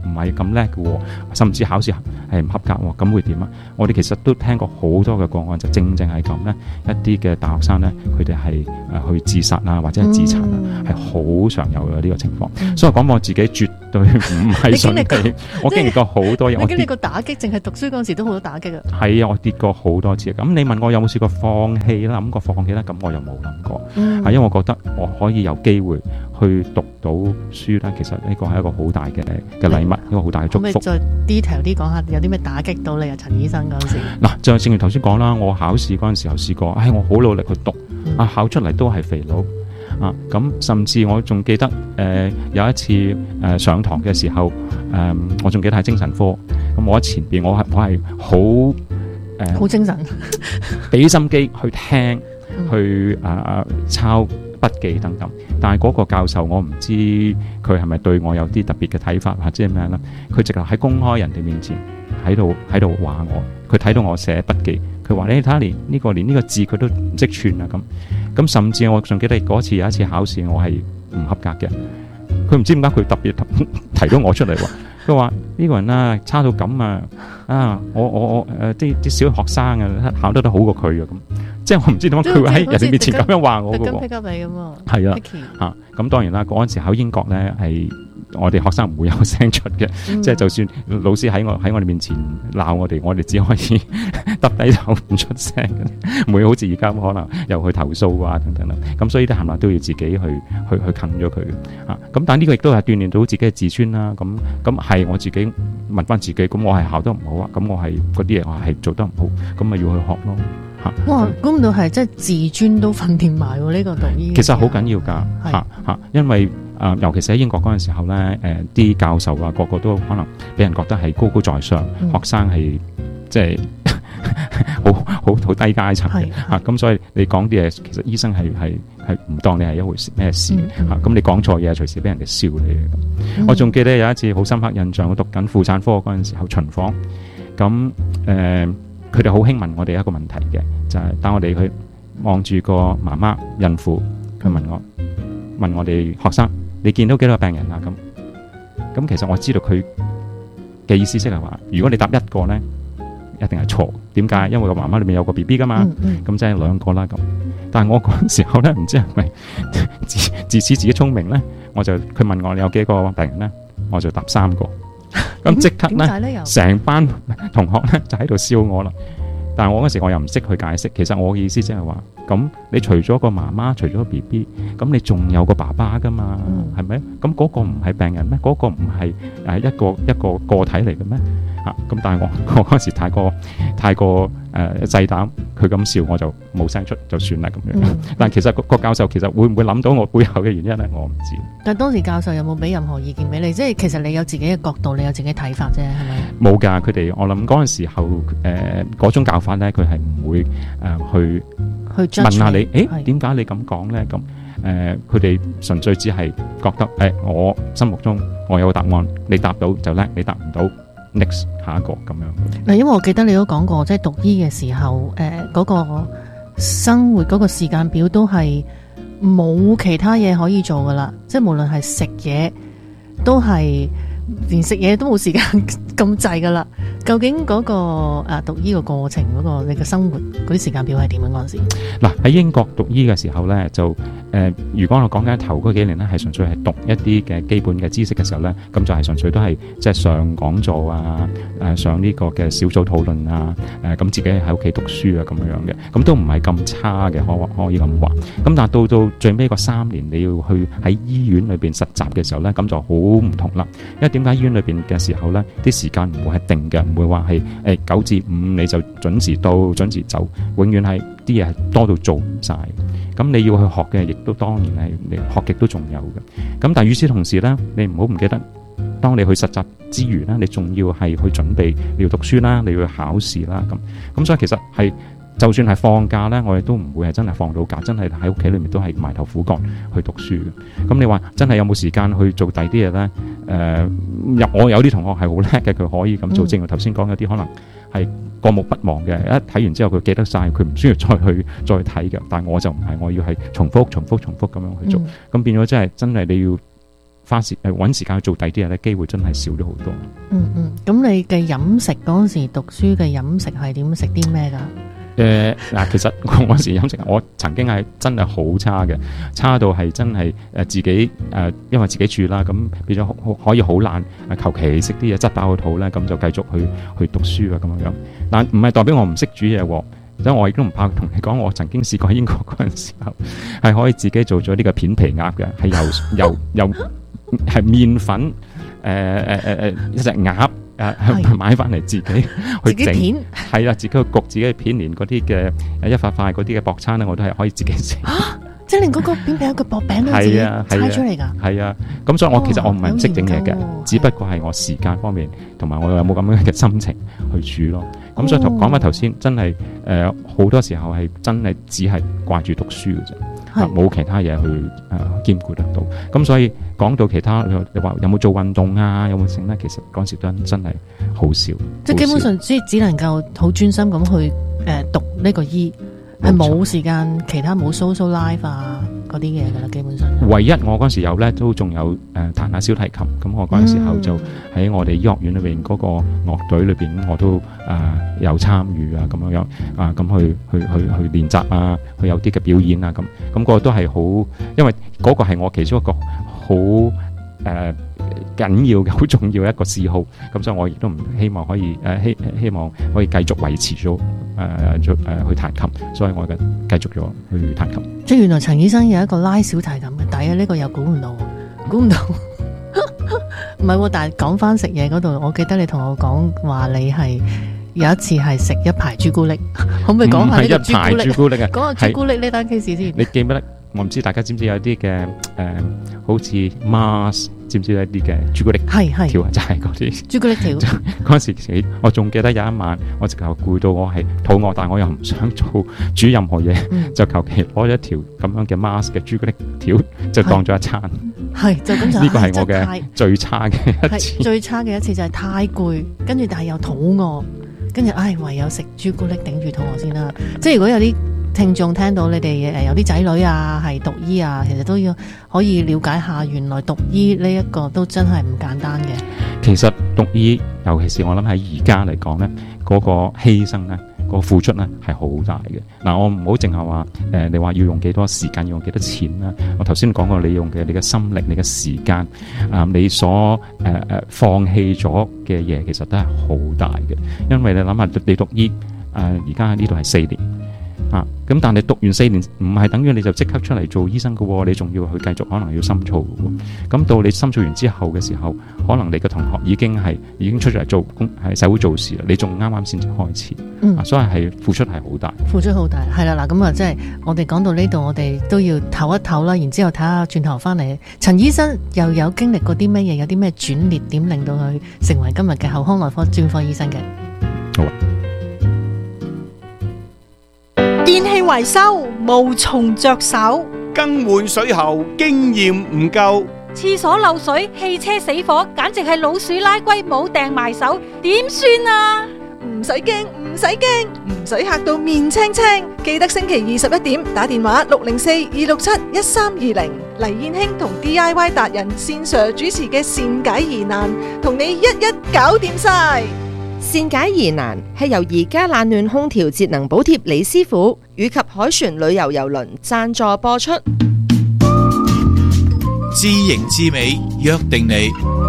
唔係咁叻嘅，甚至考試係唔合格喎，咁會點啊？我哋其實都聽過好多嘅個案，就正係咁咧，一啲嘅大學生咧，佢哋係去自殺啊，或者係自殘啊，係好常有嘅呢個情況。所以講我自己絕對唔係順利，我經歷過好多嘢。 你經歷過打擊，淨係讀書嗰陣時都好多打擊啊！ 係啊，我跌過好多次。咁你問我有冇試過放棄啦？諗過放棄啦？咁我又冇諗過。係因為我覺得我可以有機會去讀到書啦，其實呢個係一個好大嘅禮物，一個好大嘅祝福。可唔可以再 detail 啲講下有啲咩打擊到你啊，陳醫生嗰陣時？嗱，就正如頭先講啦，我考試嗰陣時候試過，我好努力去讀，考出嚟都係肥佬啊！咁甚至我仲記得有一次上堂嘅時候，我仲記得係精神科，咁我喺前邊，我係好精神，俾心機去聽，去抄筆記等等，但係嗰個教授我唔知佢係咪對我有啲特別嘅睇法或者係咩啦？佢直頭喺公開人哋面前喺度話我，佢睇到我寫筆記，佢話你睇下連呢個字佢都唔識串啊咁，甚至我仲記得嗰次有一次考試我係唔合格嘅，佢唔知點解佢特別提到我出嚟喎，佢話呢個人啊差到咁啊我啲小學生啊考得都好過佢啊咁。即係我唔知點解佢會喺人哋面前咁樣話我嘅喎，係啊，咁當然啦，嗰陣時喺英國咧係我哋學生唔會有聲出嘅，即係就算老師喺我哋面前鬧我哋只可以耷低頭唔出聲，唔會好似而家可能又去投訴啊等等啦。咁所以啲冚唪唥都要自己去啃咗佢嘅。咁但係呢個亦都係鍛鍊到自己嘅自尊啦。咁係我自己問翻自己，咁我係考得唔好啊，咁我係嗰啲嘢我係做得唔好，咁咪要去學咯。 哇！估唔到係即係自尊都訓練埋呢個讀醫， 其實好緊要㗎，因為尤其是喺英國嗰陣時候咧，啲教授啊個個都可能俾人覺得係高高在上，學生係即係好低階層嘅嚇，咁所以你講啲嘢，其實醫生係唔當你係一回事咩事嚇，咁你講錯嘢隨時俾人哋笑你嘅咁。我仲記得有一次好深刻印象，我讀緊婦產科嗰陣時候巡房，咁佢哋好興問我哋一個問題嘅，就係帶我哋去望住個媽媽孕婦，佢問我哋學生，你見到幾多個病人啊？咁其實我知道佢嘅意思即係話，如果你答一個咧，一定係錯。點解？因為個媽媽裏面有個 BB 噶嘛，咁即係兩個啦咁。但係我嗰陣時候咧，唔知係咪自恃自己聰明咧，佢問我你有幾個病人咧，我就答3個。咁即刻咧，成班同學咧就喺度笑我啦。但係我嗰時我又唔識去解釋，其實我嘅意思即係話，咁你除咗個媽媽，除咗個 BB，咁你仲有個爸爸噶嘛，係咪？咁嗰個唔係病人咩？嗰個唔係一個個體嚟嘅咩？咁但係我嗰時太過細膽，佢咁笑我就冇聲出，就算啦咁樣。但係其實個教授其實會唔會諗到我背後嘅原因咧？我唔知。但係當時教授有冇俾任何意見俾你？即係其實你有自己嘅角度，你有自己睇法啫，係咪？冇㗎，佢哋我諗嗰陣時候嗰種教法咧，佢係唔會去問下你，點解你咁講咧？咁佢哋純粹只係覺得我心目中我有個答案，你答到就叻，你答唔到，next 下一個咁樣。嗱，因為我記得你都講過，即係讀醫嘅時候，嗰個生活嗰個時間表都係冇其他嘢可以做噶啦，即係無論係食嘢都係。連食嘢都冇時間咁滯噶啦，究竟嗰個讀醫個過程嗰個你嘅生活嗰啲時間表係點樣嗰陣時？嗱，喺英國讀醫嘅時候咧，就如果我講緊頭嗰幾年咧，係純粹係讀一啲嘅基本嘅知識嘅時候咧，咁就係純粹都係即係上講座啊，上呢個嘅小組討論啊，咁自己喺屋企讀書啊咁樣嘅，咁都唔係咁差嘅，可以咁話。咁但係到最尾個3年你要去喺醫院裏邊實習嘅時候咧，咁就好唔同啦。因為點解醫院裏邊嘅時候咧，啲時間唔會係定嘅，唔會話係9至5你就準時到準時走，永遠係啲嘢係多到做唔晒。咁你要去學嘅，亦都當然係你學極都仲有嘅。咁但係與此同時咧，你唔好唔記得，當你去實習之餘咧，你仲要係去準備，你要讀書啦，你要去考試啦，咁所以其實係。就算係放假咧，我哋都唔會係真係放到假，真係喺屋企裏面都係埋頭苦幹去讀書嘅。咁你話真係有冇時間去做第啲嘢咧？我有啲同學係好叻嘅，佢可以咁做。正如頭先講，有啲可能係過目不忘嘅，一睇完之後佢記得晒，佢唔需要再睇嘅。但係我就唔係，我要係重複咁樣去做。咁變咗真係你要揾時間去做第啲嘢咧，機會真係少咗好多。 咁你嘅飲食嗰陣時讀書嘅飲食係點食啲咩㗎？ 嗱，其實我嗰時飲食，我曾經係真係好差嘅，差到係真係自己因為自己住啦，咁變咗可以好懶，求其食啲嘢執飽個肚咧，咁就繼續去讀書啊咁樣。但唔係代表我唔識煮嘢喎，所以我亦都唔怕同你講，我曾經試過喺英國嗰陣時候係可以自己做咗呢個片皮鴨嘅，係由係麵粉一隻鴨。買翻嚟自己去整，係啦，自己去焗自己嘅片，連嗰啲嘅一塊塊嗰啲嘅薄餐咧，我都係可以自己整。 即係連嗰個扁餅個薄餅都自己猜出嚟㗎。 係啊，咁所以我其實我唔係唔識整嘢嘅，只不過係我時間方面同埋我有冇咁樣嘅心情去煮咯。咁所以講翻頭先，真係好多時候係真係只係掛住讀書嘅啫。冇其他嘢去兼顧得到，咁所以講到其他，你話有冇做運動啊？有冇剩咧？其實嗰陣時真係好少， 即係基本上只能夠好專心咁去讀呢個醫，係冇時間其他冇 social life 啊嗰啲嘢噶啦，基本上。 唯一我嗰陣時有咧，都仲有彈下小提琴，咁我嗰陣時候就喺我哋醫學院裏邊嗰個樂隊裏邊，我都有參與啊，咁樣咁去練習啊，去有啲嘅表演啊，咁個都係好，因為嗰個係我其中一個好緊要嘅、好重要嘅一個嗜好，咁所以我亦都唔希望可以希望可以繼續維持咗去彈琴，所以我繼續咗去彈琴。 即係原來陳醫生有一個拉小提琴嘅底啊！呢個又估唔到，唔係喎。但係講翻食嘢嗰度，我記得你同我講話你係有一次係食一排朱古力，可唔可以講下呢個朱古力啊？講下朱古力呢單 case 先。 你記唔記得？我唔知大家知唔知有啲嘅好似 Mars， 知唔知一啲嘅朱古力條就係嗰啲朱古力條。 嗰時我仲記得有一晚，我直頭攰到我係肚餓，但我又唔想煮任何嘢，就求其攞咗一條咁樣嘅 Mars 嘅朱古力條，就當咗一餐。 就咁就呢個係我嘅最差嘅一次。 最差嘅一次就係太攰，跟住但係又肚餓，跟住唯有食朱古力頂住肚餓先啦。即係如果有啲聽眾聽到你哋有啲仔女啊係讀醫啊，其實都要可以了解下，原來讀醫呢一個都真係唔簡單嘅。 其實讀醫，尤其是我諗喺而家嚟講呢，嗰個犧牲呢，個付出呢係好大嘅。嗱，我唔好淨係話你話要用幾多時間，要用幾多錢啦。我頭先講過，你用嘅你嘅心力、你嘅時間你所放棄咗嘅嘢，其實都係好大嘅。因為你諗下，你讀醫而家呢度係4年。咁但係讀完4年唔係等於你就即刻出嚟做醫生㗎喎，你仲要去繼續可能要深造㗎喎。咁到你深造完之後嘅時候，可能你嘅同學已經出咗嚟做工，喺社會做事啦，你仲啱啱先至開始。所以係付出係好大， 付出好大。係啦，嗱咁啊，即係我哋講到呢度，我哋都要唞一唞啦，然之後睇下轉頭翻嚟，陳醫生又有經歷過啲乜嘢，有啲咩轉捩點令到佢成為今日嘅口腔內科專科醫生嘅。 好啊。 電器維修無從着手， 更換水喉經驗唔夠， 廁所漏水、汽車死火，簡直係老鼠拉龜冇掟埋手，點算啊？ 唔使驚，唔使驚，唔使嚇到面青青。記得星期21點打電話604-267-1320，黎燕卿同 DIY 達人線上主持嘅善解疑難，同你一一搞掂晒。 善解疑難係由宜家冷暖空調節能補貼李師傅以及海旋旅遊郵輪贊助播出。 知型知美，約定你。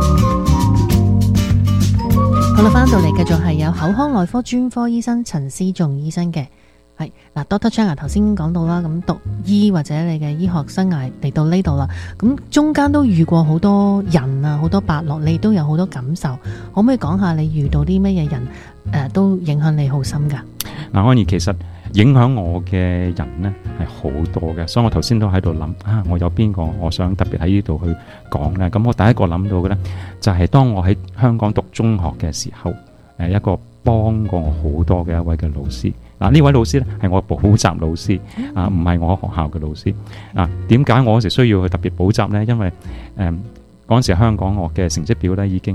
好啦，翻到嚟繼續係有口腔內科專科醫生陳思頌醫生嘅。係嗱 Doctor Chang 頭先講到啦，咁讀醫或者你嘅醫學生涯嚟到呢度啦，咁中間都遇過好多人啊，好多伯樂，你都有好多感受，可唔可以講下你遇到啲乜嘢人都影響你好深噶？ 嗱，安怡，其實影響我嘅人呢係好多嘅，所以我頭先都喺度諗我有邊個我想特別喺呢度去講呢？咁我第一個諗到嘅呢，就係當我喺香港讀中學嘅時候，一個幫過我好多嘅一位嘅老師。呢位老師咧係我補習老師唔係我學校嘅老師。點解我嗰時需要去特別補習呢？因為嗰陣時香港我嘅成績表咧已經係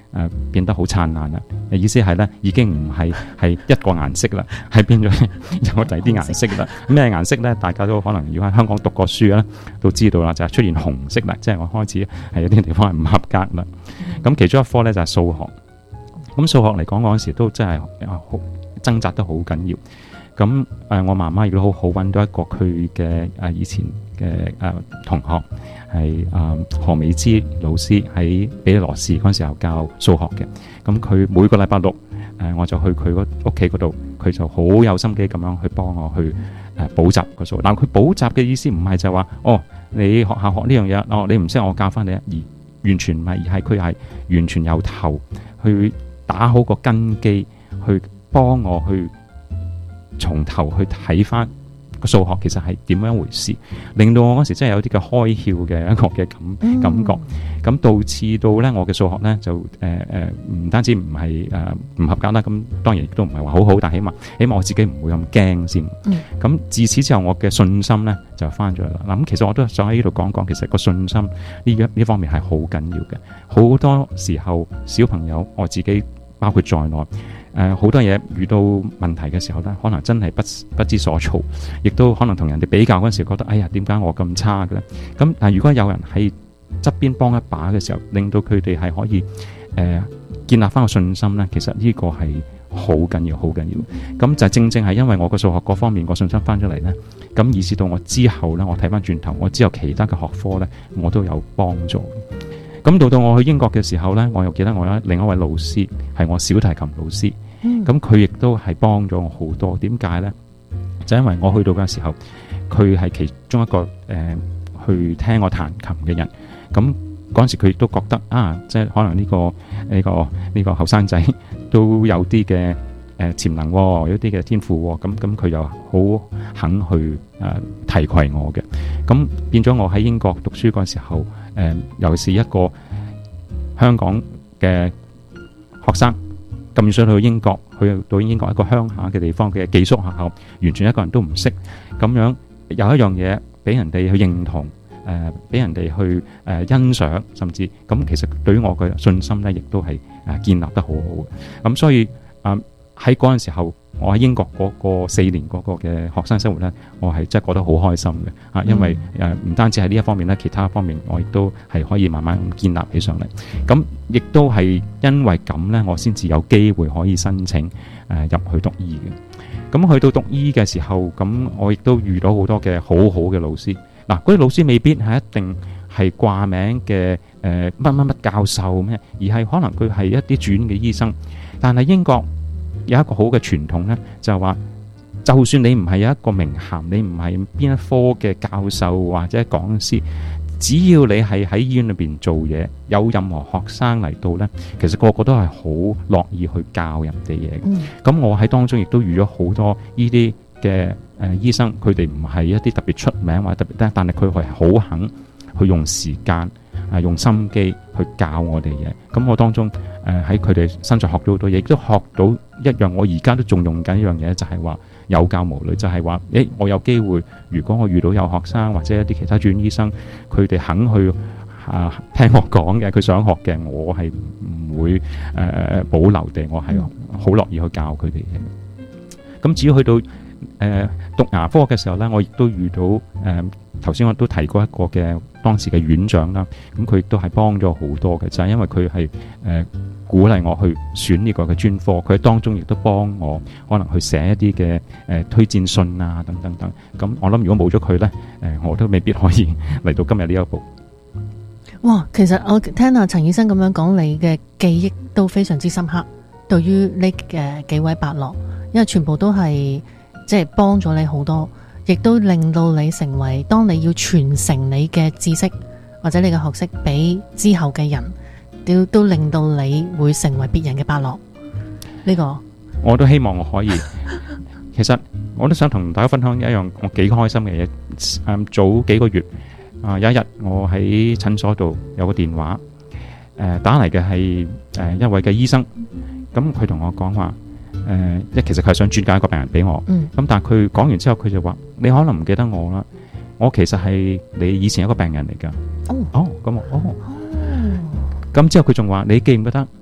變得好燦爛啦。意思係咧，已經唔係一個顏色啦，係變咗有第啲顏色啦。咩顏色咧？大家都可能如果喺香港讀過書咧，都知道啦，就係出現紅色啦。即係我開始係有啲地方係唔合格啦。咁其中一科咧就係數學。咁數學嚟講嗰陣時都真係好掙扎得好緊要。咁我媽媽亦都好揾到一個佢嘅以前嘅同學係何美芝老師，喺比利羅士嗰陣時候教數學嘅。咁佢每個禮拜六我就去佢屋企嗰度，佢就好有心機咁樣去幫我去補習個數。但佢補習嘅意思唔係就話你學校學呢樣嘢，你唔識我教翻你，而完全唔係，而係佢係完全由頭去打好個根基，去幫我去從頭去睇翻個數學其實係點樣回事，令到我嗰時真係有啲嘅開竅嘅一個嘅感覺。咁導致到咧我嘅數學咧就唔單止唔係唔合格啦，咁當然亦都唔係話好好，但起碼我自己唔會咁驚先。咁自此之後我嘅信心咧就翻咗嚟啦。咁其實我都想喺呢度講講，其實個信心呢方面係好緊要嘅。好多時候小朋友我自己包括在內。好多嘢遇到問題嘅時候咧，可能真係不知所措，亦都可能同人哋比較嗰陣時，覺得哎呀點解我咁差嘅咧？咁但係如果有人喺側邊幫一把嘅時候，令到佢哋係可以建立翻個信心咧，其實呢個係好緊要，好緊要。咁就正正係因為我個數學嗰方面個信心翻咗嚟咧，咁以至到我之後咧，我睇翻轉頭，我之後其他嘅學科咧，我都有幫助。咁到我去英國嘅時候咧，我又記得我有另一位老師係我小提琴老師。咁佢亦都係幫咗我好多。點解呢？就因為我去到嘅時候，佢係其中一個去聽我彈琴嘅人。咁嗰陣時佢亦都覺得即係可能呢個後生仔都有啲嘅潛能，有啲嘅天賦。咁佢又好肯去提攜我嘅。咁變咗我喺英國讀書嗰陣時候，尤其是一個香港嘅學生。咁想去英國，去到英國一個鄉下嘅地方嘅寄宿學校，完全一個人都唔識，咁樣有一樣嘢俾人哋去認同，俾人哋去欣賞，甚至咁其實對於我嘅信心咧，亦都係建立得好好嘅。咁所以喺嗰陣時候，我喺英國嗰個4年嗰個嘅學生生活咧，我係真係覺得好開心嘅。因為唔單止喺呢一方面咧，其他方面我亦都係可以慢慢咁建立起上嚟。咁亦都係因為咁咧，我先至有機會可以申請入去讀醫嘅。咁去到讀醫嘅時候，咁我亦都遇到好多嘅好好嘅老師。嗱，嗰啲老師未必係一定係掛名嘅乜乜乜教授咩，而係可能佢係一啲住院嘅醫生。但係英國有一個好嘅傳統呢，就係話，就算你唔係有一個名銜，你唔係邊一科嘅教授或者講師，只要你係喺醫院裏邊做嘢，有任何學生嚟到呢，其實個個都係好樂意去教人哋嘢嘅。咁我喺當中亦都遇咗好多呢啲嘅醫生，佢哋唔係一啲特別出名或者特別得，但係佢係好肯去用時間用心機去教我哋嘢。咁我當中喺佢哋身上學到好多嘢，亦都學到一樣我而家都仲用緊一樣嘢，就係話有教無類，就係話我有機會，如果我遇到有學生或者一啲其他專醫生，佢哋肯去聽我講嘅，佢想學嘅，我係唔會保留地，我係好樂意去教佢哋嘅。咁至於去到讀牙科嘅時候呢，我亦都遇到頭先我都提過一個嘅當時嘅院長啦，咁佢亦都係幫咗好多嘅，就係因為佢係鼓勵我去選呢個嘅專科，佢喺當中亦都幫我可能去寫一啲嘅推薦信啊等等等。咁我諗如果冇咗佢呢，我都未必可以嚟到今日呢一步。 哇，其實我聽阿陳醫生咁樣講，你嘅記憶都非常之深刻，對於呢嘅幾位伯樂，因為全部都係即係幫咗你好多，亦都令到你成為當你要傳承你嘅知識或者你嘅學識俾之後嘅人，都令到你會成為別人嘅伯樂。呢個我都希望我可以。其實我都想同大家分享一樣我幾開心嘅嘢。早幾個月有一日我喺診所度有個電話，打嚟嘅係一位嘅醫生，咁佢同我講話。其實佢係想轉介一個病人俾我，咁但係佢講完之後，佢就話：你可能唔記得我啦，我其實係你以前一個病人嚟噶。咁之後佢仲話：你記唔記得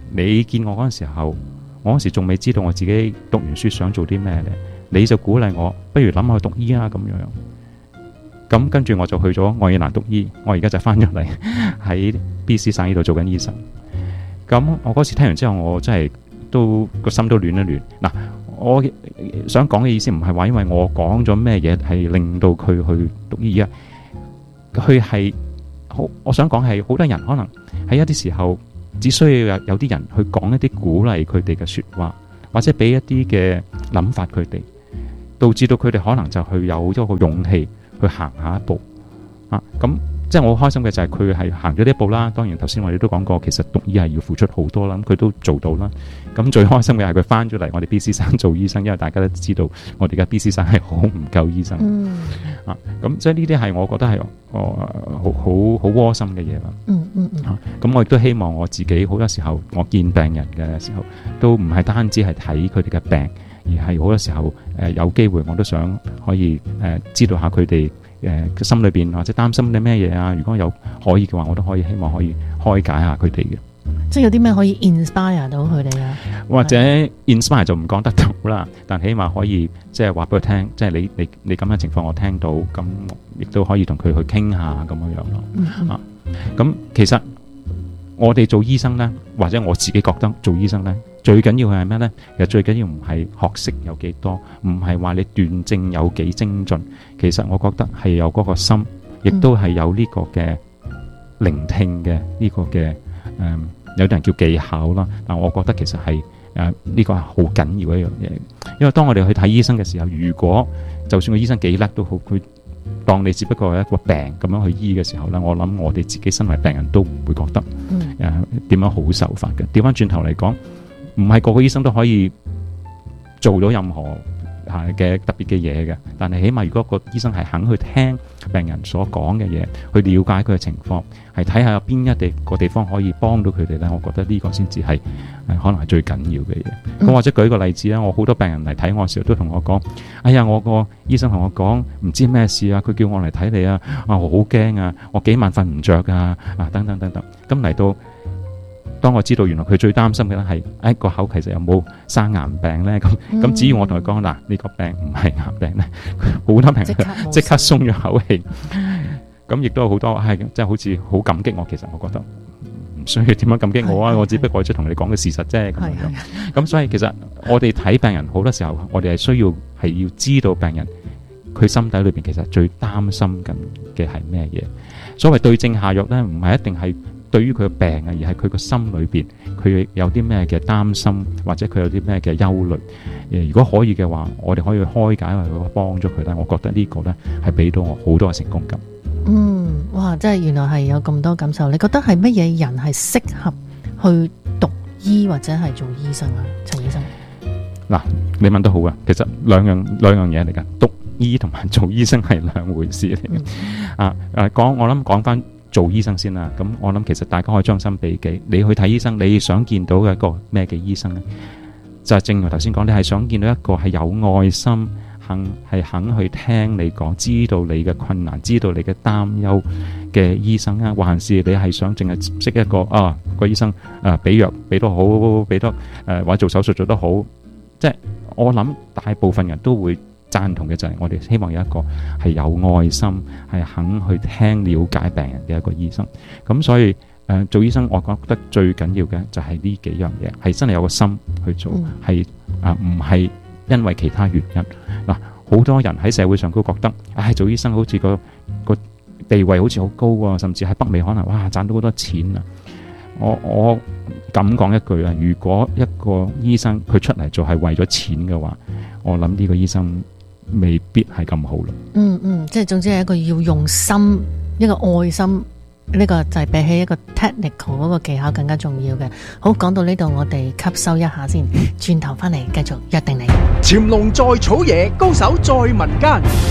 你見我嗰陣時候，我嗰時仲未知道我自己讀完書想做啲咩咧，你就鼓勵我，不如諗下去讀醫啊咁樣。咁跟住我就去咗愛爾蘭讀醫，我而家就翻咗嚟喺 BC 省呢度做緊醫生。咁我嗰時聽完之後，我真係都個心都暖一暖。嗱，我想講嘅意思唔係話因為我講咗咩嘢係令到佢去讀醫啊，佢係好，我想講係好多人可能喺一啲時候只需要有啲人去講一啲鼓勵佢哋嘅說話，或者俾一啲嘅諗法佢哋，導致到佢哋可能就去有咗個勇氣去行下一步啊。咁即係我好開心嘅就係佢係行咗呢一步啦。當然頭先我哋都講過，其實讀醫係要付出好多啦，咁佢都做到啦。咁最開心嘅係佢翻咗嚟我哋 BC 省做醫生，因為大家都知道我哋而家 BC 省係好唔夠醫生啊。咁即係呢啲係我覺得係好窩心嘅嘢啦。咁我亦都希望我自己好多時候我見病人嘅時候，都唔係單止係睇佢哋嘅病，而係好多時候有機會我都想可以知道下佢哋心裏邊或者擔心啲咩嘢啊。如果有可以嘅話，我都可以希望可以開解下佢哋嘅。 即係有啲咩可以 inspire 到佢哋啊？ 或者 inspire 就唔講得到啦，但起碼可以即係話俾佢聽，即係你咁嘅情況我聽到，咁亦都可以同佢去傾下咁樣樣咯。咁其實我哋做醫生呢，或者我自己覺得做醫生呢，最緊要係咩呢？其實最緊要唔係學識有幾多，唔係話你斷症有幾精進，其實我覺得係有嗰個心，亦都係有呢個嘅聆聽嘅呢個嘅有啲人叫技巧啦。但我覺得其實係呢個係好緊要嘅一樣嘢，因為當我哋去睇醫生嘅時候，如果就算個醫生幾叻都好，佢當你只不過係一個病咁樣去醫嘅時候呢，我諗我哋自己身為病人都唔會覺得點樣好受法嘅。調翻轉頭嚟講，唔係個個醫生都可以做到任何嘅特別嘅嘢嘅，但係起碼如果個醫生係肯去聽病人所講嘅嘢，去了解佢嘅情況，係睇下有邊一個地方可以幫到佢哋呢，我覺得呢個先至係可能係最緊要嘅嘢。咁或者舉個例子咧，我好多病人嚟睇我嘅時候都同我講：哎呀，我個醫生同我講唔知咩事啊，佢叫我嚟睇你啊，我好驚啊，我幾晚瞓唔着啊，等等等等。咁嚟到當我知道原來佢最擔心嘅咧係個口其實有冇生癌病咧，咁只要我同佢講嗱，呢個病唔係癌病咧，好多病人即刻鬆咗口氣。咁亦都有好多係即係好似好感激我，其實我覺得唔需要點樣感激我啊，我只不過即係同你講嘅事實啫咁樣。咁所以其實我哋睇病人好多時候，我哋係需要係要知道病人佢心底裏邊其實最擔心緊嘅係咩嘢。所謂對症下藥咧，唔係一定係對於佢嘅病啊，而係佢個心裏邊佢有啲咩嘅擔心，或者佢有啲咩嘅憂慮。如果可以嘅話，我哋可以開解或者幫咗佢咧，我覺得呢個咧係俾到我好多嘅成功感。 哇！真係原來係有咁多感受。你覺得係乜嘢人係適合去讀醫或者係做醫生啊？陳醫生， 嗱，你問得好啊。其實兩樣嘢嚟㗎，讀醫同埋做醫生係兩回事嚟嘅。我諗講翻做醫生先啦。咁我諗其實大家可以將心比己，你去睇醫生，你想見到嘅一個咩嘅醫生呢？就係正如頭先講，你係想見到一個係有愛心，肯去聽你講，知道你嘅困難，知道你嘅擔憂嘅醫生啊？還是你係想淨係識一個個醫生俾藥俾得好，俾得或者做手術做得好？即係我諗大部分人都會贊同嘅就係我哋希望有一個係有愛心，係肯去聽了解病人嘅一個醫生。咁所以做醫生我覺得最緊要嘅就係呢幾樣嘢，係真係有個心去做，係唔係因為其他原因。嗱，好多人喺社會上都覺得做醫生好似個地位好似好高啊，甚至喺北美可能賺到好多錢啊。我咁講一句啊，如果一個醫生佢出嚟做係為咗錢嘅話，我諗呢個醫生未必係咁好咯。 即係總之係一個要用心，一個愛心，呢個就係比起一個 technical 嗰個技巧更加重要嘅。好，講到呢度我哋吸收一下先，轉頭翻嚟繼續約定你。 潛龍在草野，高手在民間。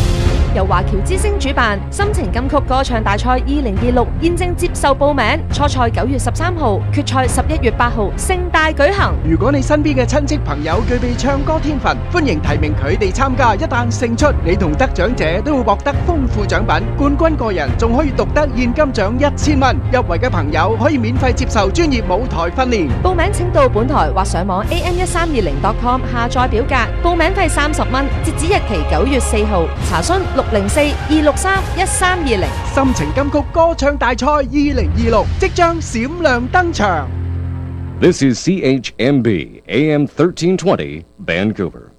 由華僑之星主辦，心情金曲歌唱大賽2026現正接受報名，初賽9月13號，決賽11月8號，盛大舉行。 如果你身邊嘅親戚朋友具備唱歌天分，歡迎提名佢哋參加。一旦勝出，你同得獎者都會獲得豐富獎品，冠軍個人仲可以獨得現金獎1000蚊。入圍嘅朋友可以免費接受專業舞台訓練。 報名請到本台或上網 am1320.com 下載表格，報名費30蚊，截止日期9月4號。查詢604-263-1320。 心情金曲歌唱大賽2026即將閃亮登場。 This is CHMB AM 1320 Vancouver。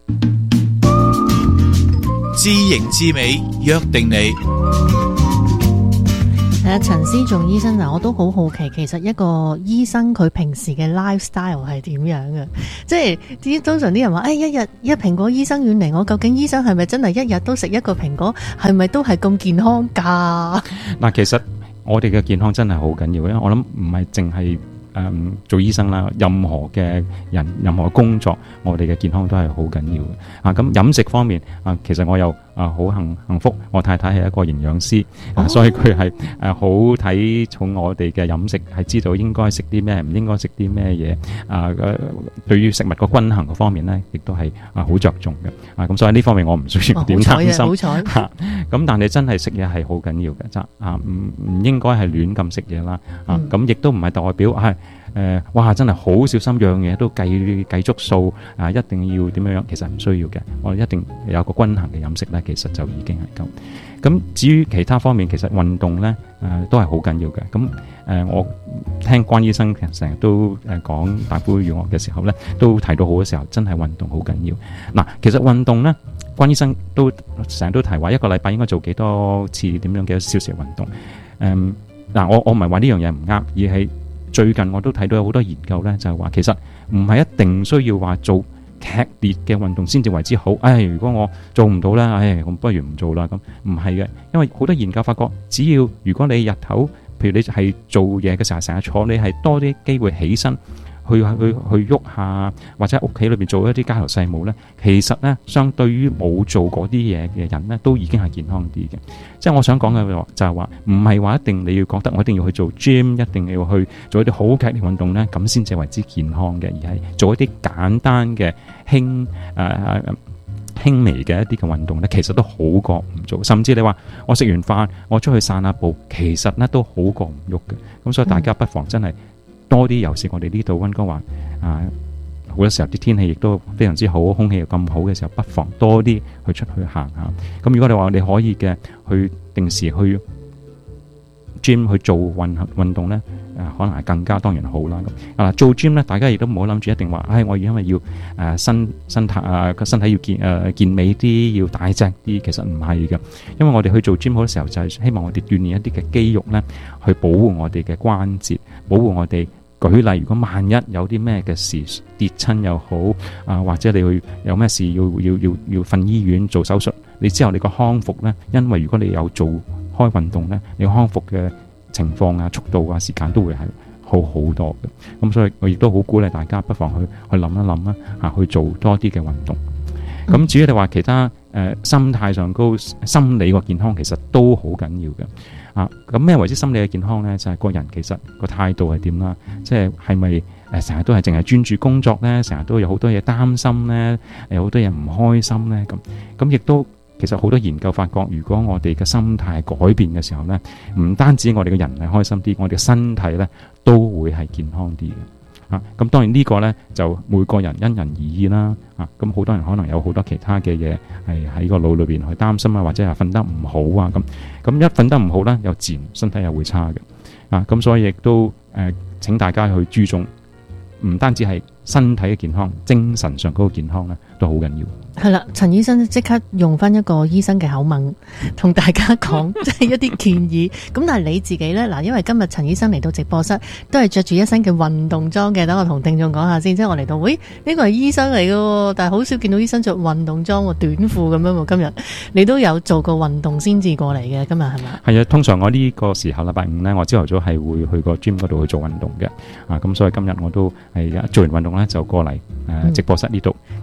知型知美，約定你。 陳思仲醫生嗱，我都好好奇，其實一個醫生佢平時嘅 lifestyle 係點樣嘅？即係通常啲人話，一日一蘋果，醫生遠離我。究竟醫生係咪真係一日都食一個蘋果？係咪都係咁健康㗎？ 嗱，其實我哋嘅健康真係好緊要，因為我諗唔係淨係做醫生啦，任何嘅人、任何工作，我哋嘅健康都係好緊要嘅。咁飲食方面其實我又好幸福，我太太係一個營養師，所以佢係好睇重我哋嘅飲食，係知道應該食啲咩，唔應該食啲咩嘢。對於食物個均衡嘅方面呢，亦都係好着重嘅。咁所以呢方面我唔需要點擔心。 好彩咁但係真係食嘢係好緊要嘅，唔應該係亂咁食嘢啦。咁亦都唔係代表哇！真係好小心，樣嘢都計足數一定要點樣？其實唔需要嘅，我哋一定有個均衡嘅飲食呢，其實就已經係夠。咁至於其他方面，其實運動呢都係好緊要嘅。咁我聽關醫生成日都講大夫與我嘅時候呢，都提到好多時候，真係運動好緊要。嗱，其實運動呢，關醫生都成日都提話，一個禮拜應該做幾多次，點樣幾多小時運動。我唔係話呢樣嘢唔啱，而係最近我都睇到有好多研究呢，就係話其實唔係一定需要話做劇烈嘅運動先至為之好。如果我做唔到啦，我不如唔做啦。咁唔係嘅，因為好多研究發覺，只要如果你日頭，譬如你係做嘢嘅時候成日坐，你係多啲機會起身去喐下，或者喺屋企裏邊做一啲家頭細務呢，其實呢，相對於冇做嗰啲嘢嘅人呢，都已經係健康啲嘅。即係我想講嘅就係話，唔係話一定你要覺得我一定要去做 gym， 一定要去做一啲好劇烈運動呢，咁先至為之健康嘅，而係做一啲簡單嘅輕微嘅一啲嘅運動呢，其實都好過唔做。甚至你話我食完飯我出去散下步，其實呢都好過唔喐嘅。咁所以大家不妨真係多啲，尤其是我哋呢度溫哥華好多時候啲天氣亦都非常之好，空氣又咁好嘅時候，不妨多啲去出去行下。咁如果你話你可以嘅，去定時去 gym 去做運動呢，可能係更加當然好啦。咁做 gym 呢，大家亦都唔好諗住一定話，我因為要身體要健美啲，要大隻啲，其實唔係嘅。因為我哋去做 gym 好多時候就係希望我哋鍛煉一啲嘅肌肉呢，去保護我哋嘅關節，保護我哋。舉例，如果萬一有啲咩嘅事跌親又好，或者你會有咩事要瞓醫院做手術，你之後你個康復呢，因為如果你有做開運動呢，你康復嘅情況速度時間都會係好好多嘅。咁所以我亦都好鼓勵大家不妨去諗一諗去做多啲嘅運動。咁至於你話其他心態上高心理個健康，其實都好緊要嘅。咁咩為之心理嘅健康呢？就係個人其實個態度係點啦，即係咪成日都係淨係專注工作呢？成日都有好多嘢擔心呢？有好多嘢唔開心呢？咁亦都其實好多研究發覺，如果我哋嘅心態改變嘅時候呢，唔單止我哋嘅人係開心啲，我哋嘅身體呢都會係健康啲嘅。咁當然呢個呢就每個人因人而異啦。咁好多人可能有好多其他嘅嘢係喺個腦裏邊去擔心或者係瞓得唔好咁一瞓得唔好呢，又自然身體又會差嘅。咁所以亦都請大家去注重，唔單止係身體嘅健康，精神上嗰個健康呢都好緊要。 係啦，陳醫生即刻用翻一個醫生嘅口吻同大家講，即係一啲建議。咁但係你自己呢？嗱，因為今日陳醫生嚟到直播室都係着住一身嘅運動裝嘅，等我同聽眾講下先。即係我嚟到，呢個係醫生嚟嘅，但係好少見到醫生着運動裝喎，短褲咁樣喎。今日你都有做過運動先至過嚟嘅，今日係咪？係啊，通常我呢個時候禮拜五呢，我朝頭早係會去個 gym 嗰度去做運動嘅。咁所以今日我都係做完運動呢，就過嚟直播室呢度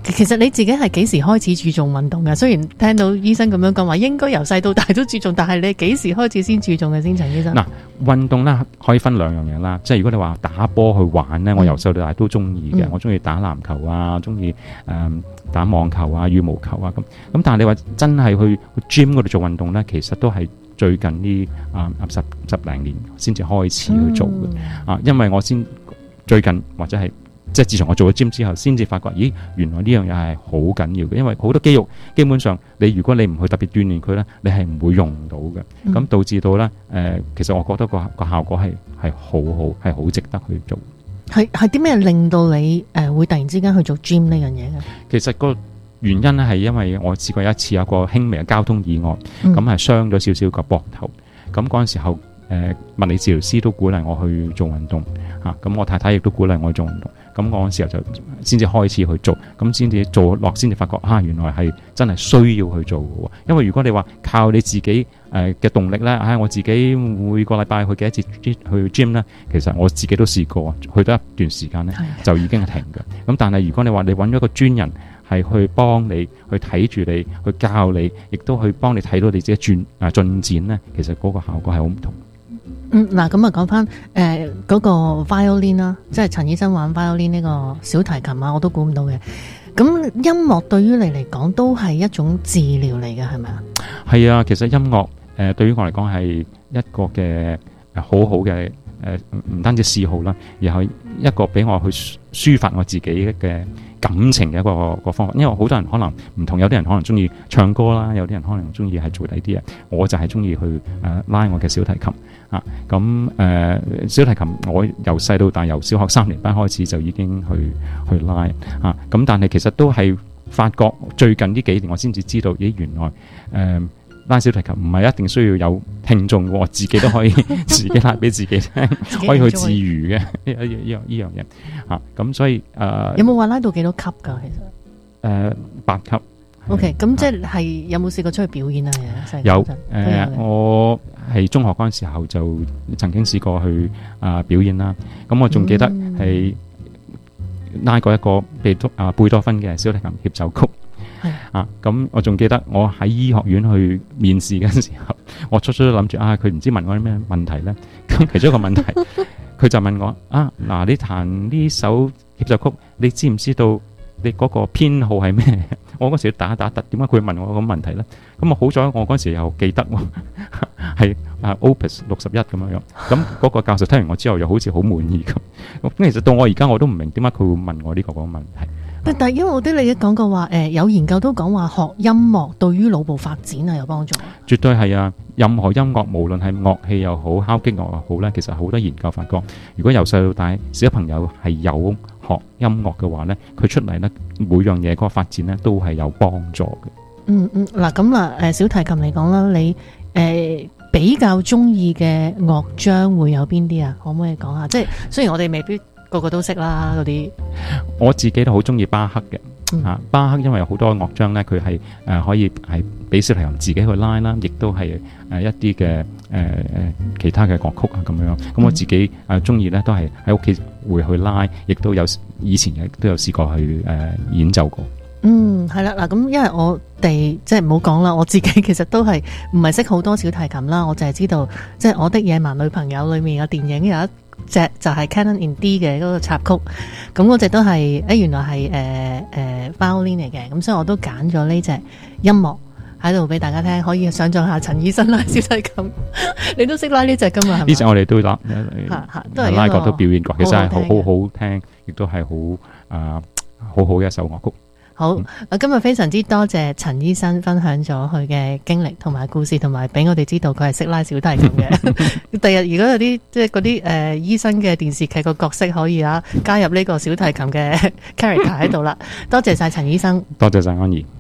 其實你自己係幾時開始注重運動嘅？雖然聽到醫生咁樣講話，應該由細到大都注重，但係你幾時開始先注重嘅先，陳醫生？ 嗱，運動咧可以分兩樣嘢啦，即係如果你話打波去玩咧，我由細到大都中意嘅，我中意打籃球啊，中意打網球啊、羽毛球啊咁。咁但係你話真係去 gym 嗰度做運動咧，其實都係最近呢十零年先至開始去做嘅。因為我先最近或者係。即係自從我做咗 gym 之後，先至發覺，咦，原來呢樣嘢係好緊要嘅，因為好多肌肉基本上你如果你唔去特別鍛鍊佢咧，你係唔會用到嘅。咁導致到咧其實我覺得個效果係好值得去做。 係啲咩令到你會突然之間去做 gym 呢樣嘢嘅？ 其實個原因咧係因為我試過一次有個輕微嘅交通意外，咁係傷咗少少個膊頭。咁嗰陣時候物理治療師都鼓勵我去做運動嚇，咁我太太亦都鼓勵我去做運動。咁嗰陣時候就先至開始去做，咁先至做落，先至發覺原來係真係需要去做嘅。因為如果你話靠你自己嘅動力咧，我自己每個禮拜去幾多次去 gym 咧，其實我自己都試過，去得一段時間咧就已經係停嘅。咁但係如果你話你揾咗個專人係去幫你，去睇住你，去教你，亦都去幫你睇到你自己進展咧，其實嗰個效果係好唔同。 嗱，咁啊講翻嗰個 violin 啦，即係陳醫生玩 violin 呢個小提琴啊，我都估唔到嘅。咁音樂對於你嚟講都係一種治療嚟嘅，係咪啊？係啊，其實音樂對於我嚟講係一個嘅好好嘅唔單止嗜好啦，而係一個俾我去抒發我自己嘅感情嘅一個方法。因為好多人可能唔同，有啲人可能中意唱歌啦，有啲人可能中意係做第啲嘢。我就係中意去拉我嘅小提琴啊。咁小提琴我由細到大，由小學3年班開始就已經去拉啊。咁但係其實都係發覺最近呢幾年我先至知道，咦，原來拉小提琴唔係一定需要有聽眾，我自己都可以自己拉俾自己聽，可以去自娛嘅呢樣嘢啊。咁所以有冇話拉到幾多級㗎？其實 8級。 OK， 咁即係有冇試過出去表演啊？ 有我係中學嗰陣時候就曾經試過去表演啦。咁我仲記得係拉過一個貝多芬嘅小提琴協奏曲。咁我仲記得我喺醫學院去面試嘅時候，我初初都諗住佢唔知問我啲咩問題咧。咁其中一個問題，佢就問我嗱，你彈呢首協奏曲，你知唔知道你嗰個編號係咩？我嗰時打突，點解佢會問我咁問題咧？咁好彩我嗰時又記得係Opus 61咁樣。咁嗰個教授聽完我之後，又好似好滿意咁。咁其實到我而家我都唔明點解佢會問我呢個問題。 但係因為我啲你講過話，有研究都講話學音樂對於腦部發展係有幫助。 絕對係啊！任何音樂，無論係樂器又好，敲擊樂又好咧，其實好多研究發覺，如果由細到大小朋友係有學音樂嘅話咧，佢出嚟咧每樣嘢嗰個發展咧都係有幫助嘅。 嗱咁啦，小提琴嚟講啦，你比較中意嘅樂章會有邊啲啊？可唔可以講下？即係雖然我哋未必個個都識啦，嗰啲。 我自己都好中意巴赫嘅。巴赫因為有好多樂章咧，佢係可以係俾小提琴自己去拉啦，亦都係一啲嘅其他嘅樂曲啊咁樣。咁我自己中意咧，都係喺屋企會去拉，亦都有以前亦都有試過去演奏過。 係啦，嗱咁，因為我哋即係唔好講啦，我自己其實都係唔係識好多小提琴啦，我就係知道即係我的野蠻女朋友裏面嘅電影有一隻就係 Canon in D 嘅嗰個插曲，咁嗰隻都係原來係violin 嚟嘅，咁所以我都揀咗呢隻音樂喺度俾大家聽，可以想象下陳醫生拉小提琴，你都識拉呢隻噶嘛？係咪？ 呢隻我哋都拉， 都係拉過都表演過，其實係好好聽，亦都係好好嘅一首樂曲。 好，今日非常之多謝陳醫生分享咗佢嘅經歷同埋故事，同埋俾我哋知道佢係識拉小提琴嘅。第日如果有啲即係嗰啲醫生嘅電視劇個角色可以加入呢個小提琴嘅 character 喺度啦。多謝晒陳醫生， 多謝晒安怡。